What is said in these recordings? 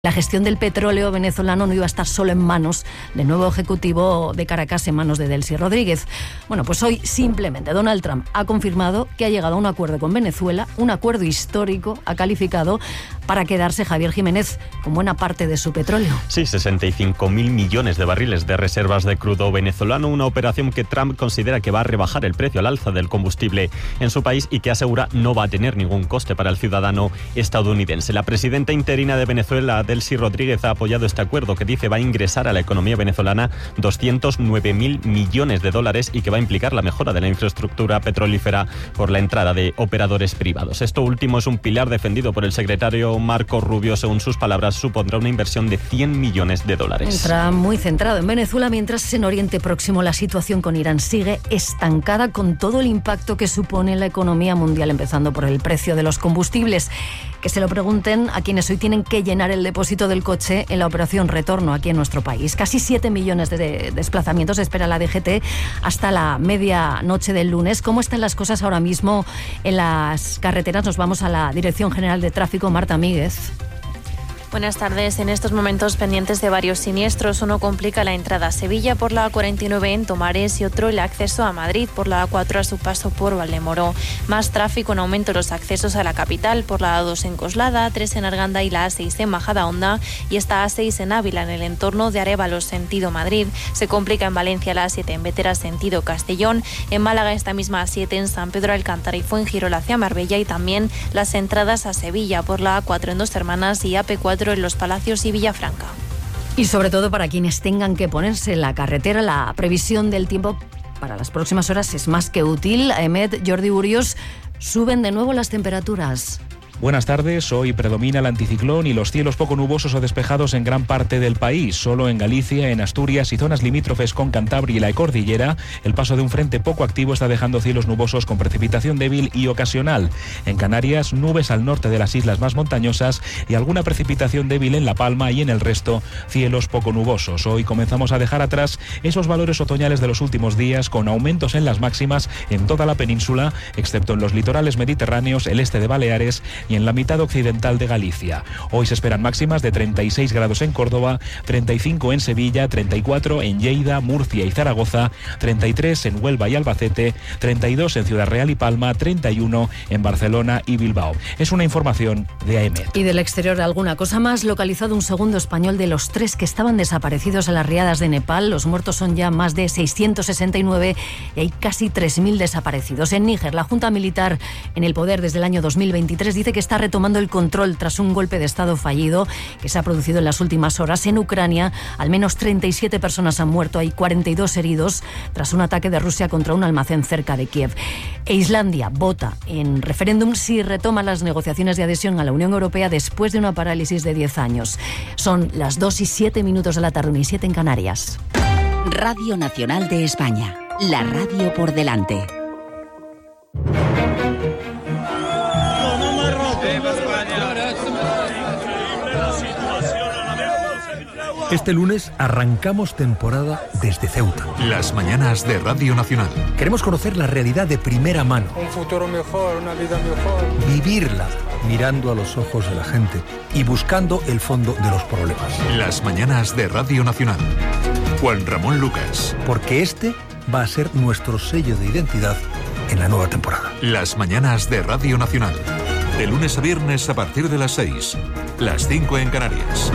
La gestión del petróleo venezolano no iba a estar solo en manos del nuevo ejecutivo de Caracas, en manos de Delcy Rodríguez. Bueno, pues hoy simplemente Donald Trump ha confirmado que ha llegado a un acuerdo con Venezuela, un acuerdo histórico, ha calificado, para quedarse Javier Jiménez con buena parte de su petróleo. Sí, 65.000 millones de barriles de reservas de crudo venezolano, una operación que Trump considera que va a rebajar el precio al alza del combustible en su país y que asegura no va a tener ningún coste para el ciudadano estadounidense. La presidenta interina de Venezuela, Delcy Rodríguez, ha apoyado este acuerdo que dice va a ingresar a la economía venezolana 209.000 millones de dólares y que va a implicar la mejora de la infraestructura petrolífera por la entrada de operadores privados. Esto último es un pilar defendido por el secretario Marco Rubio. Según sus palabras, supondrá una inversión de 100 millones de dólares. Entra muy centrado en Venezuela, mientras en Oriente Próximo la situación con Irán sigue estancada, con todo el impacto que supone en la economía mundial, empezando por el precio de los combustibles. Que se lo pregunten a quienes hoy tienen que llenar el depósito del coche en la operación Retorno aquí en nuestro país. Casi 7 millones de desplazamientos espera la DGT hasta la medianoche del lunes. ¿Cómo están las cosas ahora mismo en las carreteras? Nos vamos a la Dirección General de Tráfico. Marta Míguez. Buenas tardes. En estos momentos pendientes de varios siniestros. Uno complica la entrada a Sevilla por la A49 en Tomares y otro el acceso a Madrid por la A4 a su paso por Valdemoro. Más tráfico en aumento los accesos a la capital por la A2 en Coslada, A3 en Arganda y la A6 en Majadahonda y esta A6 en Ávila en el entorno de Arévalos sentido Madrid. Se complica en Valencia la A7 en Bétera sentido Castellón. En Málaga esta misma A7 en San Pedro Alcántara y Fuengirola hacia Marbella y también las entradas a Sevilla por la A4 en Dos Hermanas y AP4 en Los Palacios y Villafranca. Y sobre todo para quienes tengan que ponerse en la carretera, la previsión del tiempo para las próximas horas es más que útil. Ahmed, Jordi Urios, suben de nuevo las temperaturas. Buenas tardes. Hoy predomina el anticiclón y los cielos poco nubosos o despejados en gran parte del país. Solo en Galicia, en Asturias y zonas limítrofes con Cantabria y la Cordillera, el paso de un frente poco activo está dejando cielos nubosos con precipitación débil y ocasional. En Canarias, nubes al norte de las islas más montañosas y alguna precipitación débil en La Palma y en el resto, cielos poco nubosos. Hoy comenzamos a dejar atrás esos valores otoñales de los últimos días, con aumentos en las máximas en toda la península, excepto en los litorales mediterráneos, el este de Baleares y en la mitad occidental de Galicia. Hoy se esperan máximas de 36 grados en Córdoba, 35 en Sevilla, 34 en Lleida, Murcia y Zaragoza, 33 en Huelva y Albacete, 32 en Ciudad Real y Palma, 31 en Barcelona y Bilbao. Es una información de AEMET. Y del exterior alguna cosa más. Localizado un segundo español de los 3 que estaban desaparecidos en las riadas de Nepal. Los muertos son ya más de 669 y hay casi 3.000 desaparecidos. En Níger, la Junta Militar en el poder desde el año 2023 dice que está retomando el control tras un golpe de Estado fallido que se ha producido en las últimas horas. En Ucrania, al menos 37 personas han muerto, hay 42 heridos tras un ataque de Rusia contra un almacén cerca de Kiev. E Islandia vota en referéndum si retoma las negociaciones de adhesión a la Unión Europea después de una parálisis de 10 años. Son las 2:07 de la tarde, 1:07 en Canarias. Radio Nacional de España, la radio por delante. Este lunes arrancamos temporada desde Ceuta. Las mañanas de Radio Nacional. Queremos conocer la realidad de primera mano. Un futuro mejor, una vida mejor. Vivirla mirando a los ojos de la gente y buscando el fondo de los problemas. Las mañanas de Radio Nacional. Juan Ramón Lucas. Porque este va a ser nuestro sello de identidad en la nueva temporada. Las mañanas de Radio Nacional. De lunes a viernes a partir de las 6. Las 5 en Canarias.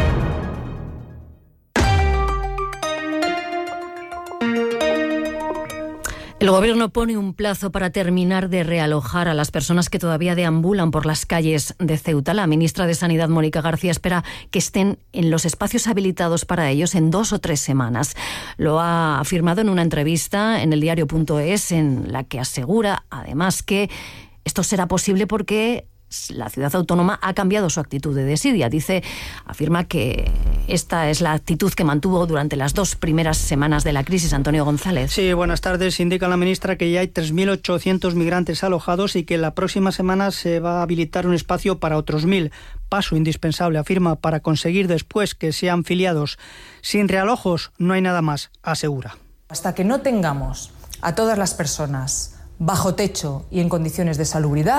El Gobierno pone un plazo para terminar de realojar a las personas que todavía deambulan por las calles de Ceuta. La ministra de Sanidad, Mónica García, espera que estén en los espacios habilitados para ellos en 2 o 3 semanas. Lo ha afirmado en una entrevista en el diario.es, en la que asegura, además, que esto será posible porque la ciudad autónoma ha cambiado su actitud de desidia. Afirma que esta es la actitud que mantuvo durante las 2 primeras semanas de la crisis. Antonio González. Sí, buenas tardes. Indica la ministra que ya hay 3.800 migrantes alojados y que la próxima semana se va a habilitar un espacio para otros 1.000. Paso indispensable, afirma, para conseguir después que sean filiados. Sin realojos no hay nada más, asegura. Hasta que no tengamos a todas las personas bajo techo y en condiciones de salubridad,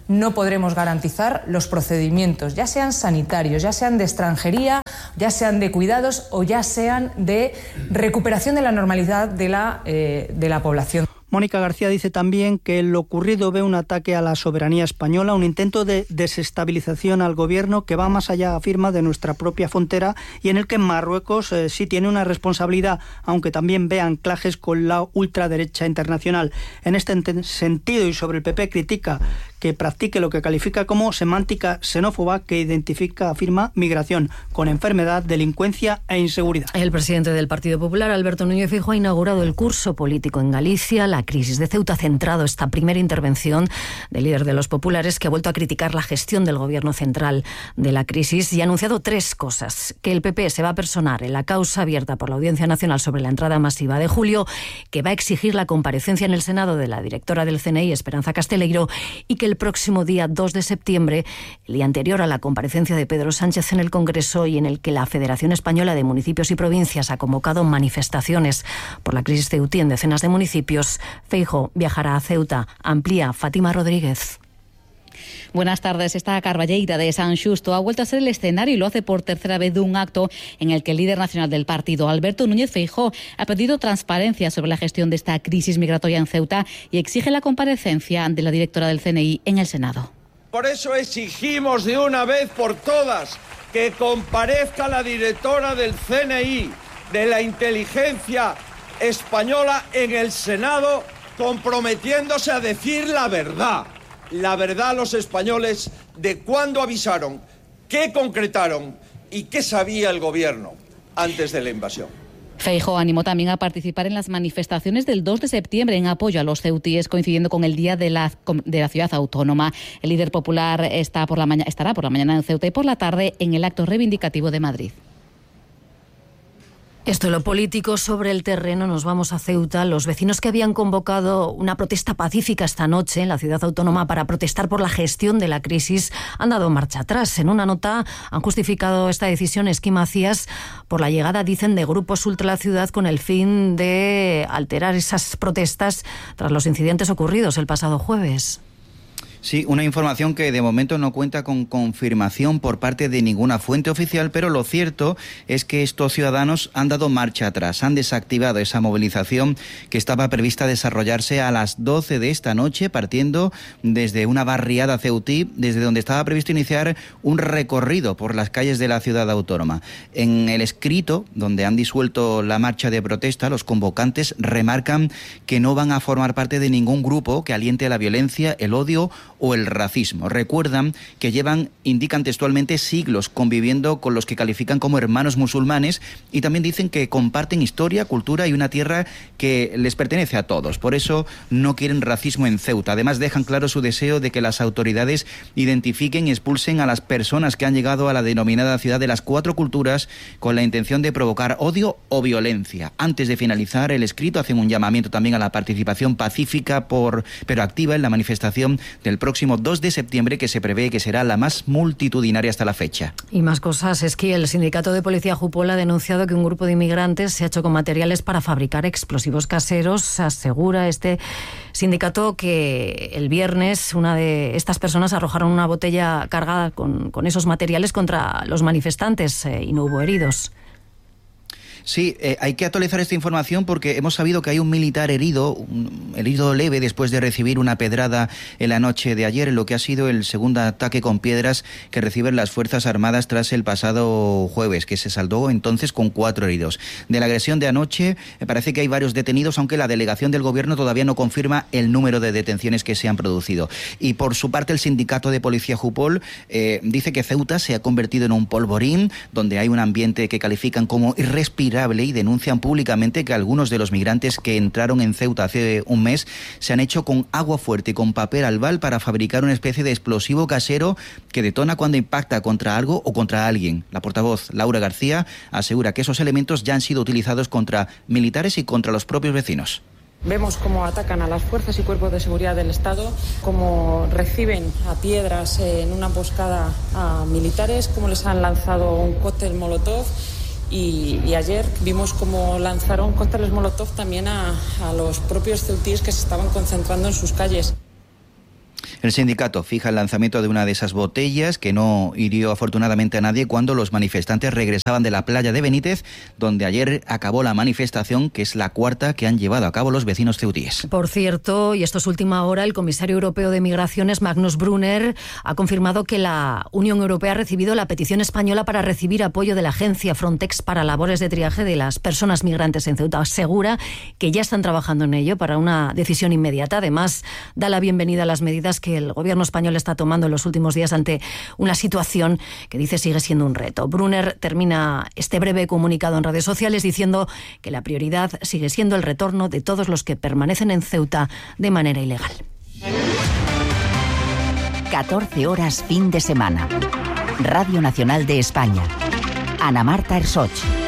no podremos garantizar los procedimientos, ya sean sanitarios, ya sean de extranjería, ya sean de cuidados o ya sean de recuperación de la normalidad de la población. Mónica García dice también que lo ocurrido ve un ataque a la soberanía española, un intento de desestabilización al gobierno que va más allá, afirma, de nuestra propia frontera y en el que Marruecos sí tiene una responsabilidad, aunque también ve anclajes con la ultraderecha internacional. En este sentido y sobre el PP critica que practique lo que califica como semántica xenófoba que identifica, afirma, migración con enfermedad, delincuencia e inseguridad. El presidente del Partido Popular, Alberto Núñez Feijóo, ha inaugurado el curso político en Galicia. La crisis de Ceuta ha centrado esta primera intervención del líder de los populares, que ha vuelto a criticar la gestión del gobierno central de la crisis y ha anunciado 3 cosas: que el PP se va a personar en la causa abierta por la Audiencia Nacional sobre la entrada masiva de julio, que va a exigir la comparecencia en el Senado de la directora del CNI, Esperanza Casteleiro, y que el próximo día 2 de septiembre, el día anterior a la comparecencia de Pedro Sánchez en el Congreso y en el que la Federación Española de Municipios y Provincias ha convocado manifestaciones por la crisis ceutí en decenas de municipios, Feijóo viajará a Ceuta. Amplía Fátima Rodríguez. Buenas tardes. Esta Carballeira de San Xusto ha vuelto a ser el escenario y lo hace por tercera vez de un acto en el que el líder nacional del partido, Alberto Núñez Feijóo, ha pedido transparencia sobre la gestión de esta crisis migratoria en Ceuta y exige la comparecencia de la directora del CNI en el Senado. Por eso exigimos de una vez por todas que comparezca la directora del CNI, de la inteligencia española, en el Senado, comprometiéndose a decir la verdad a los españoles de cuándo avisaron, qué concretaron y qué sabía el gobierno antes de la invasión. Feijóo animó también a participar en las manifestaciones del 2 de septiembre en apoyo a los ceutíes, coincidiendo con el Día de la Ciudad Autónoma. El líder popular estará por la mañana en Ceuta y por la tarde en el acto reivindicativo de Madrid. Esto es lo político. Sobre el terreno nos vamos a Ceuta. Los vecinos que habían convocado una protesta pacífica esta noche en la ciudad autónoma para protestar por la gestión de la crisis han dado marcha atrás. En una nota han justificado esta decisión Esquí Macías por la llegada, dicen, de grupos ultra a la ciudad con el fin de alterar esas protestas tras los incidentes ocurridos el pasado jueves. Sí, una información que de momento no cuenta con confirmación por parte de ninguna fuente oficial, pero lo cierto es que estos ciudadanos han dado marcha atrás, han desactivado esa movilización que estaba prevista desarrollarse a las 12 de esta noche, partiendo desde una barriada ceutí, desde donde estaba previsto iniciar un recorrido por las calles de la ciudad autónoma. En el escrito, donde han disuelto la marcha de protesta, los convocantes remarcan que no van a formar parte de ningún grupo que aliente la violencia, el odio o el racismo. Recuerdan que indican textualmente, siglos conviviendo con los que califican como hermanos musulmanes y también dicen que comparten historia, cultura y una tierra que les pertenece a todos. Por eso no quieren racismo en Ceuta. Además dejan claro su deseo de que las autoridades identifiquen y expulsen a las personas que han llegado a la denominada ciudad de las 4 culturas con la intención de provocar odio o violencia. Antes de finalizar el escrito hacen un llamamiento también a la participación pacífica pero activa en la manifestación del próximo 2 de septiembre, que se prevé que será la más multitudinaria hasta la fecha. Y más cosas. Es que el sindicato de policía Jupol ha denunciado que un grupo de inmigrantes se ha hecho con materiales para fabricar explosivos caseros. Asegura este sindicato que el viernes una de estas personas arrojaron una botella cargada con esos materiales contra los manifestantes y no hubo heridos. Sí, hay que actualizar esta información porque hemos sabido que hay un militar herido leve después de recibir una pedrada en la noche de ayer, en lo que ha sido el segundo ataque con piedras que reciben las Fuerzas Armadas tras el pasado jueves, que se saldó entonces con 4 heridos. De la agresión de anoche parece que hay varios detenidos, aunque la delegación del gobierno todavía no confirma el número de detenciones que se han producido. Y por su parte el sindicato de policía Jupol dice que Ceuta se ha convertido en un polvorín, donde hay un ambiente que califican como irrespirable y denuncian públicamente que algunos de los migrantes que entraron en Ceuta hace un mes se han hecho con agua fuerte y con papel albal para fabricar una especie de explosivo casero que detona cuando impacta contra algo o contra alguien. La portavoz Laura García asegura que esos elementos ya han sido utilizados contra militares y contra los propios vecinos. Vemos cómo atacan a las fuerzas y cuerpos de seguridad del Estado, cómo reciben a piedras en una emboscada a militares, cómo les han lanzado un cóctel molotov. Y ayer vimos cómo lanzaron cócteles molotov también a los propios ceutíes que se estaban concentrando en sus calles. El sindicato fija el lanzamiento de una de esas botellas que no hirió afortunadamente a nadie cuando los manifestantes regresaban de la playa de Benítez, donde ayer acabó la manifestación, que es la cuarta que han llevado a cabo los vecinos ceutíes. Por cierto, y esto es última hora, el comisario europeo de Migraciones, Magnus Brunner, ha confirmado que la Unión Europea ha recibido la petición española para recibir apoyo de la agencia Frontex para labores de triaje de las personas migrantes en Ceuta. Asegura que ya están trabajando en ello para una decisión inmediata. Además, da la bienvenida a las medidas que el gobierno español está tomando en los últimos días ante una situación que dice sigue siendo un reto. Brunner termina este breve comunicado en redes sociales diciendo que la prioridad sigue siendo el retorno de todos los que permanecen en Ceuta de manera ilegal. 14 horas fin de semana. Radio Nacional de España. Ana Marta Ersoch.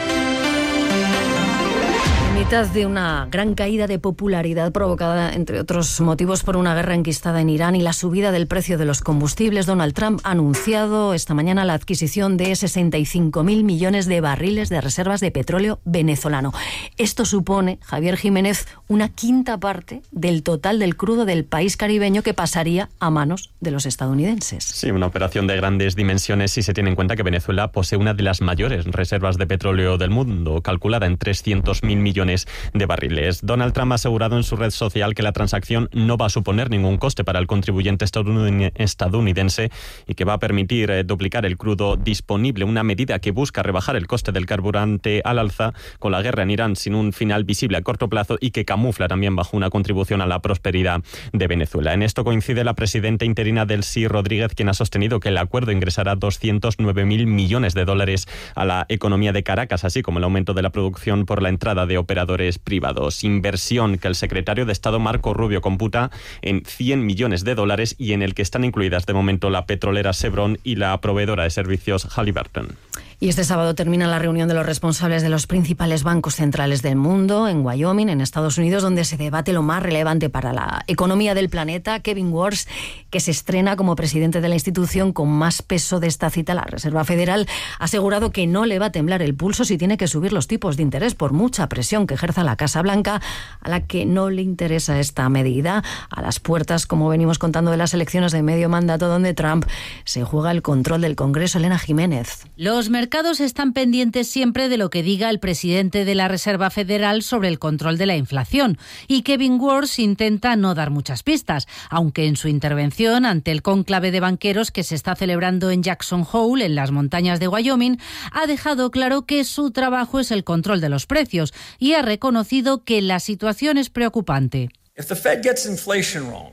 En mitad de una gran caída de popularidad provocada, entre otros motivos, por una guerra enquistada en Irán y la subida del precio de los combustibles, Donald Trump ha anunciado esta mañana la adquisición de 65.000 millones de barriles de reservas de petróleo venezolano. Esto supone, Javier Jiménez, una quinta parte del total del crudo del país caribeño que pasaría a manos de los estadounidenses. Sí, una operación de grandes dimensiones si se tiene en cuenta que Venezuela posee una de las mayores reservas de petróleo del mundo, calculada en 300.000 millones de barriles. Donald Trump ha asegurado en su red social que la transacción no va a suponer ningún coste para el contribuyente estadounidense y que va a permitir duplicar el crudo disponible, una medida que busca rebajar el coste del carburante al alza con la guerra en Irán sin un final visible a corto plazo y que camufla también bajo una contribución a la prosperidad de Venezuela. En esto coincide la presidenta interina Delcy Rodríguez, quien ha sostenido que el acuerdo ingresará 209.000 millones de dólares a la economía de Caracas, así como el aumento de la producción por la entrada de operadores privados. Inversión que el secretario de Estado Marco Rubio computa en 100 millones de dólares y en el que están incluidas de momento la petrolera Chevron y la proveedora de servicios Halliburton. Y este sábado termina la reunión de los responsables de los principales bancos centrales del mundo en Wyoming, en Estados Unidos, donde se debate lo más relevante para la economía del planeta. Kevin Warsh, que se estrena como presidente de la institución con más peso de esta cita, la Reserva Federal, ha asegurado que no le va a temblar el pulso si tiene que subir los tipos de interés por mucha presión que ejerza la Casa Blanca, a la que no le interesa esta medida, a las puertas, como venimos contando, de las elecciones de medio mandato, donde Trump se juega el control del Congreso. Elena Jiménez. Los mercados están pendientes siempre de lo que diga el presidente de la Reserva Federal sobre el control de la inflación, y Kevin Warsh intenta no dar muchas pistas, aunque en su intervención ante el cónclave de banqueros que se está celebrando en Jackson Hole, en las montañas de Wyoming, ha dejado claro que su trabajo es el control de los precios y ha reconocido que la situación es preocupante. If the Fed gets inflation wrong,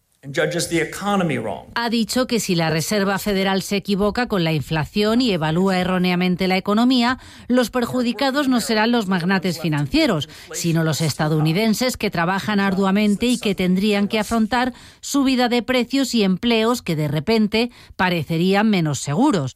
ha dicho que si la Reserva Federal se equivoca con la inflación y evalúa erróneamente la economía, los perjudicados no serán los magnates financieros, sino los estadounidenses que trabajan arduamente y que tendrían que afrontar subida de precios y empleos que de repente parecerían menos seguros.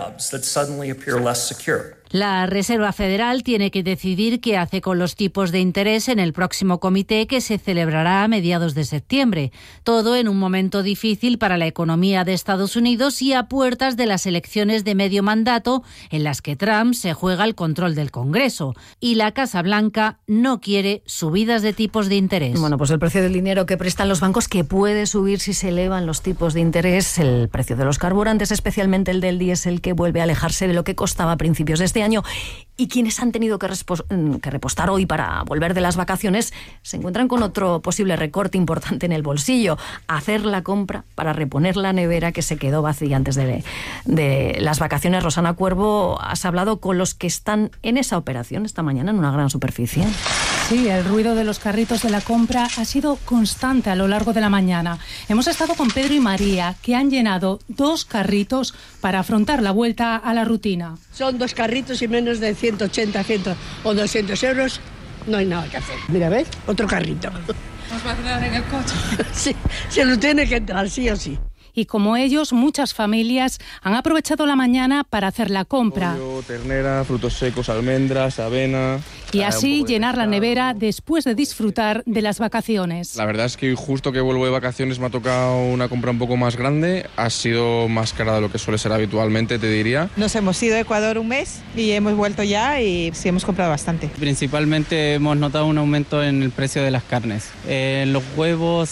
La Reserva Federal tiene que decidir qué hace con los tipos de interés en el próximo comité que se celebrará a mediados de septiembre. Todo en un momento difícil para la economía de Estados Unidos y a puertas de las elecciones de medio mandato en las que Trump se juega el control del Congreso. Y la Casa Blanca no quiere subidas de tipos de interés. Bueno, pues el precio del dinero que prestan los bancos, que puede subir si se elevan los tipos de interés, el precio de los carburantes, especialmente el del diésel, que vuelve a alejarse de lo que costaba a principios de este año, y quienes han tenido que repostar hoy para volver de las vacaciones se encuentran con otro posible recorte importante en el bolsillo: hacer la compra para reponer la nevera que se quedó vacía antes de las vacaciones. Rosana Cuervo, has hablado con los que están en esa operación esta mañana en una gran superficie. Sí, el ruido de los carritos de la compra ha sido constante a lo largo de la mañana. Hemos estado con Pedro y María, que han llenado 2 carritos para afrontar la vuelta a la rutina. Son 2 carritos y menos de 180, 100 o 200 euros, no hay nada que hacer. Mira, ¿ves? Otro carrito. ¿Nos va a quedar en el coche? Sí, se nos tiene que entrar, sí o sí. Y como ellos, muchas familias han aprovechado la mañana para hacer la compra. Pollo, ternera, frutos secos, almendras, avena. Y así llenar la nevera después de disfrutar de las vacaciones. La verdad es que justo que vuelvo de vacaciones me ha tocado una compra un poco más grande. Ha sido más cara de lo que suele ser habitualmente, te diría. Nos hemos ido a Ecuador un mes y hemos vuelto ya y sí hemos comprado bastante. Principalmente hemos notado un aumento en el precio de las carnes. Los huevos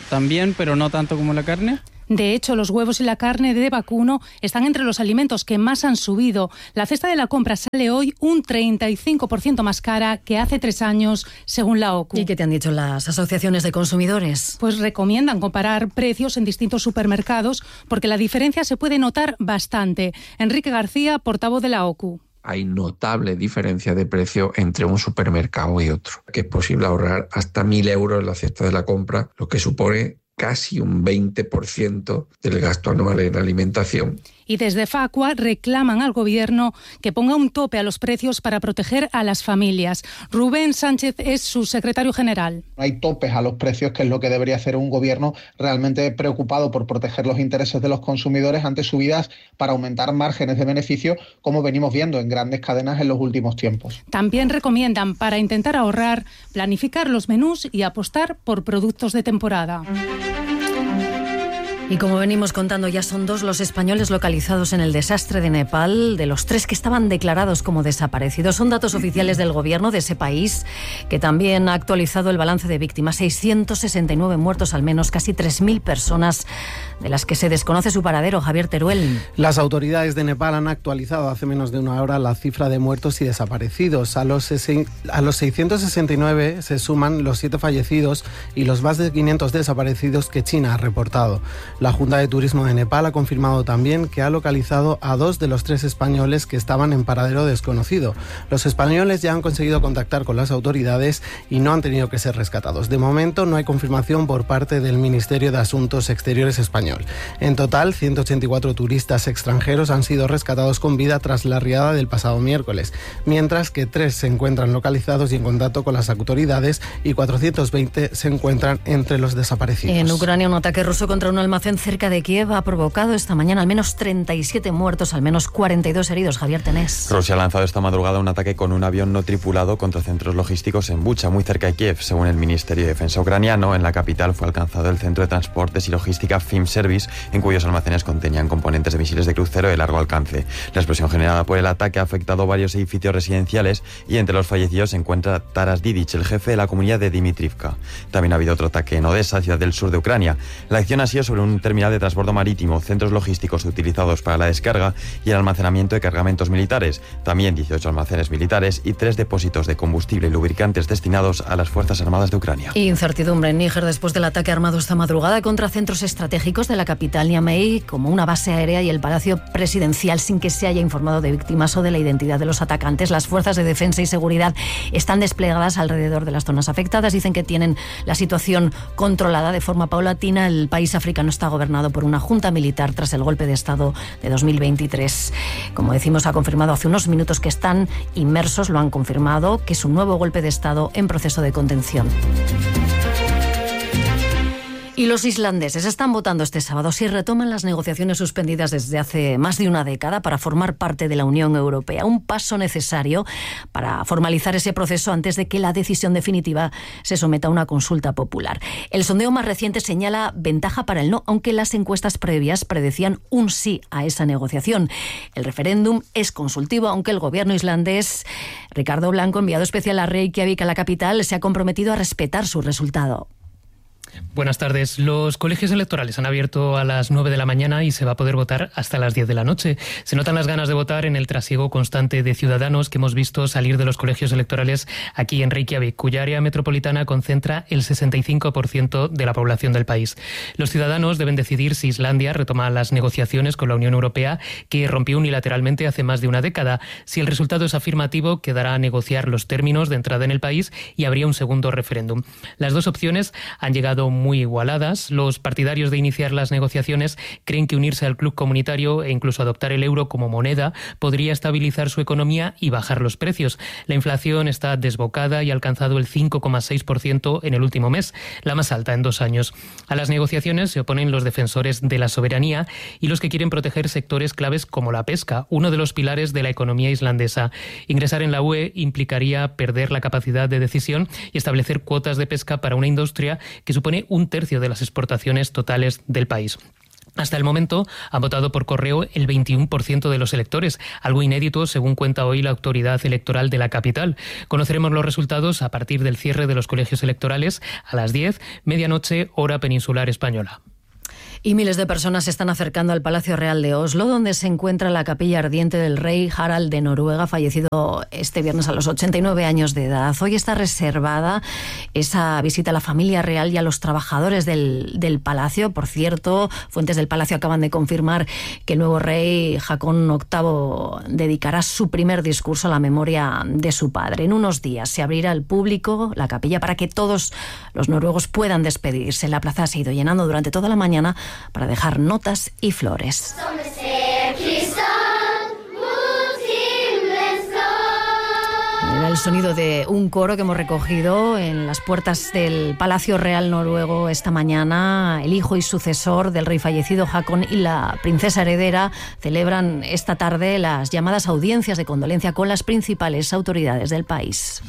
también, pero no tanto como la carne. De hecho, los huevos y la carne de vacuno están entre los alimentos que más han subido. La cesta de la compra sale hoy un 35% más cara que hace 3 años, según la OCU. ¿Y qué te han dicho las asociaciones de consumidores? Pues recomiendan comparar precios en distintos supermercados porque la diferencia se puede notar bastante. Enrique García, portavoz de la OCU. Hay notable diferencia de precio entre un supermercado y otro, que es posible ahorrar hasta 1.000 euros en la cesta de la compra, lo que supone casi un 20% del gasto anual en alimentación. Y desde Facua reclaman al Gobierno que ponga un tope a los precios para proteger a las familias. Rubén Sánchez es su secretario general. No hay topes a los precios, que es lo que debería hacer un Gobierno realmente preocupado por proteger los intereses de los consumidores ante subidas para aumentar márgenes de beneficio, como venimos viendo en grandes cadenas en los últimos tiempos. También recomiendan, para intentar ahorrar, planificar los menús y apostar por productos de temporada. Y como venimos contando, ya son 2 los españoles localizados en el desastre de Nepal, de los 3 que estaban declarados como desaparecidos. Son datos oficiales del gobierno de ese país, que también ha actualizado el balance de víctimas. 669 muertos al menos, casi 3.000 personas, de las que se desconoce su paradero. Javier Teruel. Las autoridades de Nepal han actualizado hace menos de una hora la cifra de muertos y desaparecidos. A los 669 se suman los 7 fallecidos y los más de 500 desaparecidos que China ha reportado. La Junta de Turismo de Nepal ha confirmado también que ha localizado a 2 de los 3 españoles que estaban en paradero desconocido. Los españoles ya han conseguido contactar con las autoridades y no han tenido que ser rescatados. De momento no hay confirmación por parte del Ministerio de Asuntos Exteriores español. En total, 184 turistas extranjeros han sido rescatados con vida tras la riada del pasado miércoles, mientras que 3 se encuentran localizados y en contacto con las autoridades y 420 se encuentran entre los desaparecidos. En Ucrania, un ataque ruso contra un almacén cerca de Kiev ha provocado esta mañana al menos 37 muertos, al menos 42 heridos. Javier Tenés. Rusia ha lanzado esta madrugada un ataque con un avión no tripulado contra centros logísticos en Bucha, muy cerca de Kiev. Según el Ministerio de Defensa ucraniano, en la capital fue alcanzado el centro de transportes y logística FIM Service, en cuyos almacenes contenían componentes de misiles de crucero de largo alcance. La explosión generada por el ataque ha afectado varios edificios residenciales y entre los fallecidos se encuentra Taras Didic, el jefe de la comunidad de Dimitrivka. También ha habido otro ataque en Odessa, ciudad del sur de Ucrania. La acción ha sido sobre un terminal de transporte marítimo, centros logísticos utilizados para la descarga y el almacenamiento de cargamentos militares, también 18 almacenes militares y 3 depósitos de combustible y lubricantes destinados a las Fuerzas Armadas de Ucrania. Incertidumbre en Níger después del ataque armado esta madrugada contra centros estratégicos de la capital Niamey, como una base aérea y el Palacio Presidencial, sin que se haya informado de víctimas o de la identidad de los atacantes. Las fuerzas de defensa y seguridad están desplegadas alrededor de las zonas afectadas. Dicen que tienen la situación controlada de forma paulatina. El país africano está gobernado por una junta militar tras el golpe de Estado de 2023. Como decimos, ha confirmado hace unos minutos que están inmersos, lo han confirmado, que es un nuevo golpe de Estado en proceso de contención. Y los islandeses están votando este sábado si retoman las negociaciones suspendidas desde hace más de una década para formar parte de la Unión Europea. Un paso necesario para formalizar ese proceso antes de que la decisión definitiva se someta a una consulta popular. El sondeo más reciente señala ventaja para el no, aunque las encuestas previas predecían un sí a esa negociación. El referéndum es consultivo, aunque el gobierno islandés, Ricardo Blanco, enviado especial a Reykjavik, a la capital, se ha comprometido a respetar su resultado. Buenas tardes. Los colegios electorales han abierto a las 9 de la mañana y se va a poder votar hasta las 10 de la noche. Se notan las ganas de votar en el trasiego constante de ciudadanos que hemos visto salir de los colegios electorales aquí en Reykjavik, cuya área metropolitana concentra el 65% de la población del país. Los ciudadanos deben decidir si Islandia retoma las negociaciones con la Unión Europea, que rompió unilateralmente hace más de una década. Si el resultado es afirmativo, quedará a negociar los términos de entrada en el país y habría un segundo referéndum. Las dos opciones han llegado muy igualadas. Los partidarios de iniciar las negociaciones creen que unirse al club comunitario e incluso adoptar el euro como moneda podría estabilizar su economía y bajar los precios. La inflación está desbocada y ha alcanzado el 5,6% en el último mes, la más alta en 2 años. A las negociaciones se oponen los defensores de la soberanía y los que quieren proteger sectores claves como la pesca, uno de los pilares de la economía islandesa. Ingresar en la UE implicaría perder la capacidad de decisión y establecer cuotas de pesca para una industria que supone 1/3 de las exportaciones totales del país. Hasta el momento ha votado por correo el 21% de los electores, algo inédito según cuenta hoy la autoridad electoral de la capital. Conoceremos los resultados a partir del cierre de los colegios electorales a las 10, medianoche, hora peninsular española. Y miles de personas se están acercando al Palacio Real de Oslo, donde se encuentra la capilla ardiente del rey Harald de Noruega, fallecido este viernes a los 89 años de edad. Hoy está reservada esa visita a la familia real y a los trabajadores del palacio. Por cierto, fuentes del palacio acaban de confirmar que el nuevo rey Haakon VIII dedicará su primer discurso a la memoria de su padre. En unos días se abrirá al público la capilla para que todos los noruegos puedan despedirse. La plaza se ha ido llenando durante toda la mañana para dejar notas y flores. Era el sonido de un coro que hemos recogido en las puertas del Palacio Real noruego esta mañana. El hijo y sucesor del rey fallecido Haakon y la princesa heredera celebran esta tarde las llamadas audiencias de condolencia con las principales autoridades del país.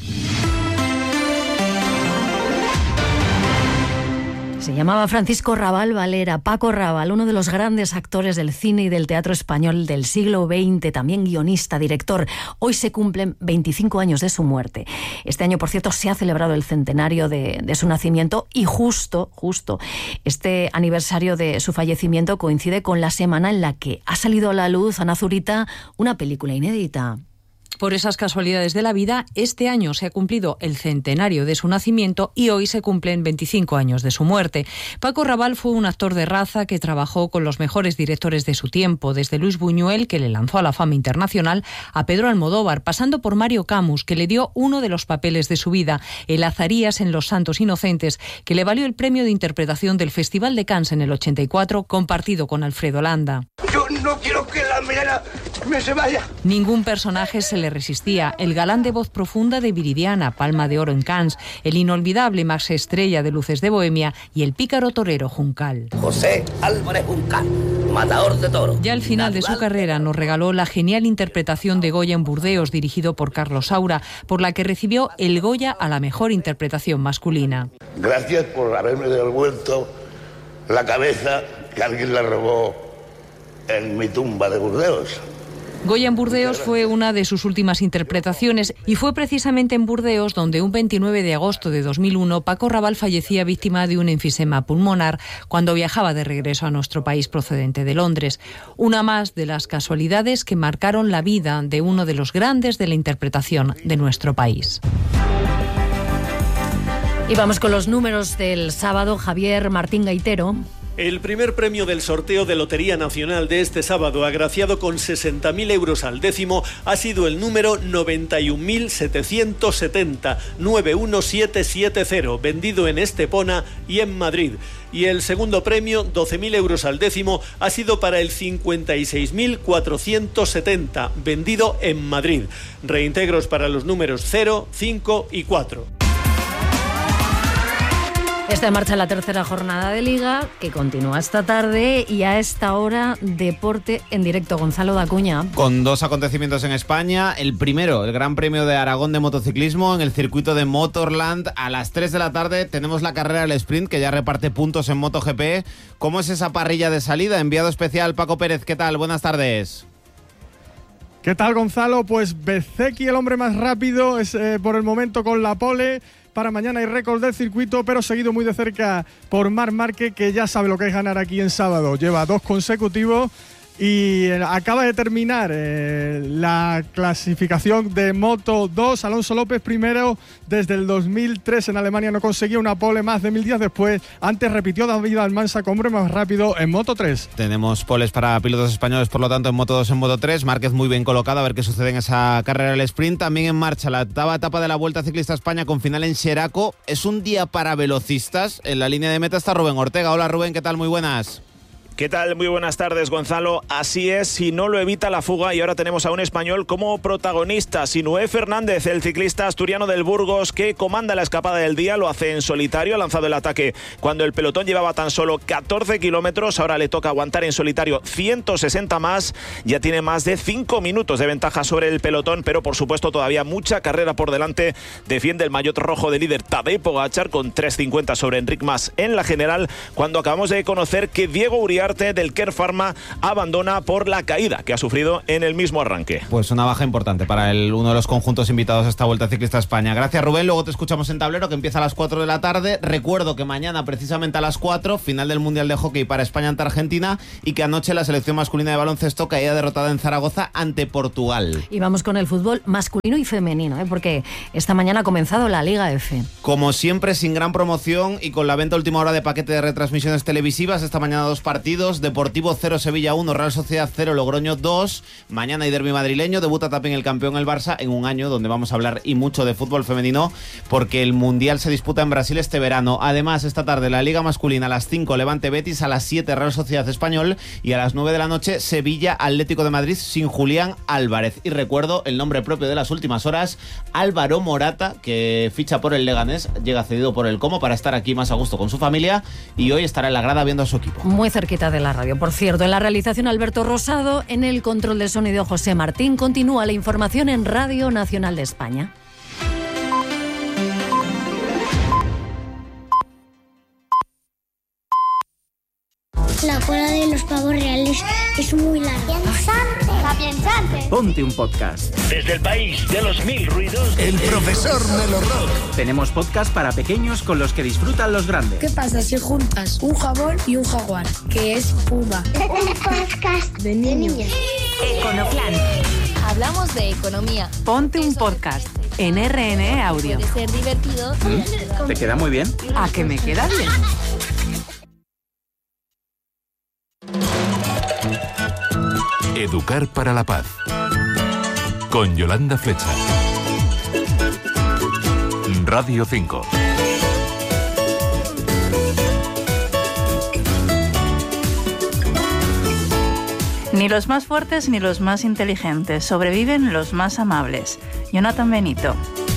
Se llamaba Francisco Rabal Valera, Paco Rabal, uno de los grandes actores del cine y del teatro español del siglo XX, también guionista, director. Hoy se cumplen 25 años de su muerte. Este año, por cierto, se ha celebrado el centenario de su nacimiento y justo este aniversario de su fallecimiento coincide con la semana en la que ha salido a la luz, Ana Zurita, una película inédita. Por esas casualidades de la vida, este año se ha cumplido el centenario de su nacimiento y hoy se cumplen 25 años de su muerte. Paco Rabal fue un actor de raza que trabajó con los mejores directores de su tiempo, desde Luis Buñuel, que le lanzó a la fama internacional, a Pedro Almodóvar, pasando por Mario Camus, que le dio uno de los papeles de su vida, el Azarías en Los Santos Inocentes, que le valió el premio de interpretación del Festival de Cannes en el 84, compartido con Alfredo Landa. Yo no quiero que la Milena se vaya. Ningún personaje se le resistía. El galán de voz profunda de Viridiana, Palma de Oro en Cannes, el inolvidable Max Estrella de Luces de Bohemia y el pícaro torero Juncal. José Álvarez Juncal, matador de toros. Ya al final de su carrera nos regaló la genial interpretación de Goya en Burdeos, dirigido por Carlos Saura, por la que recibió el Goya a la mejor interpretación masculina. Gracias por haberme devuelto la cabeza que alguien la robó en mi tumba de Burdeos. Goya en Burdeos fue una de sus últimas interpretaciones y fue precisamente en Burdeos donde un 29 de agosto de 2001 Paco Rabal fallecía víctima de un enfisema pulmonar cuando viajaba de regreso a nuestro país procedente de Londres. Una más de las casualidades que marcaron la vida de uno de los grandes de la interpretación de nuestro país. Y vamos con los números del sábado. Javier Martín Gaitero. El primer premio del sorteo de Lotería Nacional de este sábado, agraciado con 60.000 euros al décimo, ha sido el número 91.770, 91770, vendido en Estepona y en Madrid. Y el segundo premio, 12.000 euros al décimo, ha sido para el 56.470, vendido en Madrid. Reintegros para los números 0, 5 y 4. Está en marcha la tercera jornada de Liga, que continúa esta tarde, y a esta hora, deporte en directo. Gonzalo Dacuña. Con dos acontecimientos en España. El primero, el Gran Premio de Aragón de motociclismo en el circuito de Motorland. A las 3 de la tarde tenemos la carrera del sprint, que ya reparte puntos en MotoGP. ¿Cómo es esa parrilla de salida? Enviado especial Paco Pérez, ¿qué tal? Buenas tardes. ¿Qué tal, Gonzalo? Pues Bezzecchi, el hombre más rápido, es por el momento con la pole. Para mañana hay récord del circuito, pero seguido muy de cerca por Marc Márquez, que ya sabe lo que es ganar aquí en sábado. Lleva 2 consecutivos y acaba de terminar la clasificación de Moto 2. Alonso López primero desde el 2003 en Alemania, no conseguía una pole más de 1000 días después. Antes repitió David Almansa como hombre más rápido en Moto 3. Tenemos poles para pilotos españoles, por lo tanto, en Moto 2, en Moto 3. Márquez muy bien colocado, a ver qué sucede en esa carrera del sprint. También en marcha la octava etapa de la Vuelta Ciclista a España con final en Xeraco. Es un día para velocistas. En la línea de meta está Rubén Ortega. Hola, Rubén, ¿qué tal? Muy buenas. ¿Qué tal? Muy buenas tardes, Gonzalo. Así es, si no lo evita la fuga, y ahora tenemos a un español como protagonista, Sinué Fernández, el ciclista asturiano del Burgos que comanda la escapada del día, lo hace en solitario, ha lanzado el ataque cuando el pelotón llevaba tan solo 14 kilómetros, ahora le toca aguantar en solitario 160 más, ya tiene más de 5 minutos de ventaja sobre el pelotón, pero por supuesto todavía mucha carrera por delante. Defiende el maillot rojo de líder Tadej Pogačar con 3.50 sobre Enric Mas en la general, cuando acabamos de conocer que Diego Uriarte Uriarte del Kern Pharma abandona por la caída que ha sufrido en el mismo arranque. Pues una baja importante para uno de los conjuntos invitados a esta Vuelta Ciclista a España. Gracias, Rubén. Luego te escuchamos en Tablero, que empieza a las 4 de la tarde. Recuerdo que mañana, precisamente a las 4, final del Mundial de Hockey para España ante Argentina, y que anoche la selección masculina de baloncesto caía derrotada en Zaragoza ante Portugal. Y vamos con el fútbol masculino y femenino, porque esta mañana ha comenzado la Liga F. Como siempre, sin gran promoción y con la venta a última hora de paquete de retransmisiones televisivas. Esta mañana 2 partidos: Deportivo 0, Sevilla 1, Real Sociedad 0, Logroño 2. Mañana hay derbi madrileño, debuta también el campeón el Barça, en un año donde vamos a hablar y mucho de fútbol femenino, porque el Mundial se disputa en Brasil este verano. Además, esta tarde la Liga masculina a las 5, Levante Betis, a las 7 Real Sociedad Español, y a las 9 de la noche Sevilla Atlético de Madrid sin Julián Álvarez. Y recuerdo el nombre propio de las últimas horas: Álvaro Morata, que ficha por el Leganés, llega cedido por el Como para estar aquí más a gusto con su familia, y hoy estará en la grada viendo a su equipo. Muy cerquita de la radio, por cierto. En la realización Alberto Rosado, en el control de sonido José Martín. Continúa la información en Radio Nacional de España. La cola de los pavos reales es muy larga. ¡Piensante! Ponte un podcast. Desde el país de los 1000 ruidos, El profesor Melorrock. Tenemos podcast para pequeños con los que disfrutan los grandes. ¿Qué pasa si juntas un jabón y un jaguar? Que es Puma. Un podcast de niños. Econoplan. Hablamos de economía. Ponte un podcast en RNE Audio. Puede ser divertido. ¿Te queda muy bien? ¿A que me queda bien? Educar para la paz. Con Yolanda Flecha. Radio 5. Ni los más fuertes ni los más inteligentes, sobreviven los más amables. Jonathan Benito.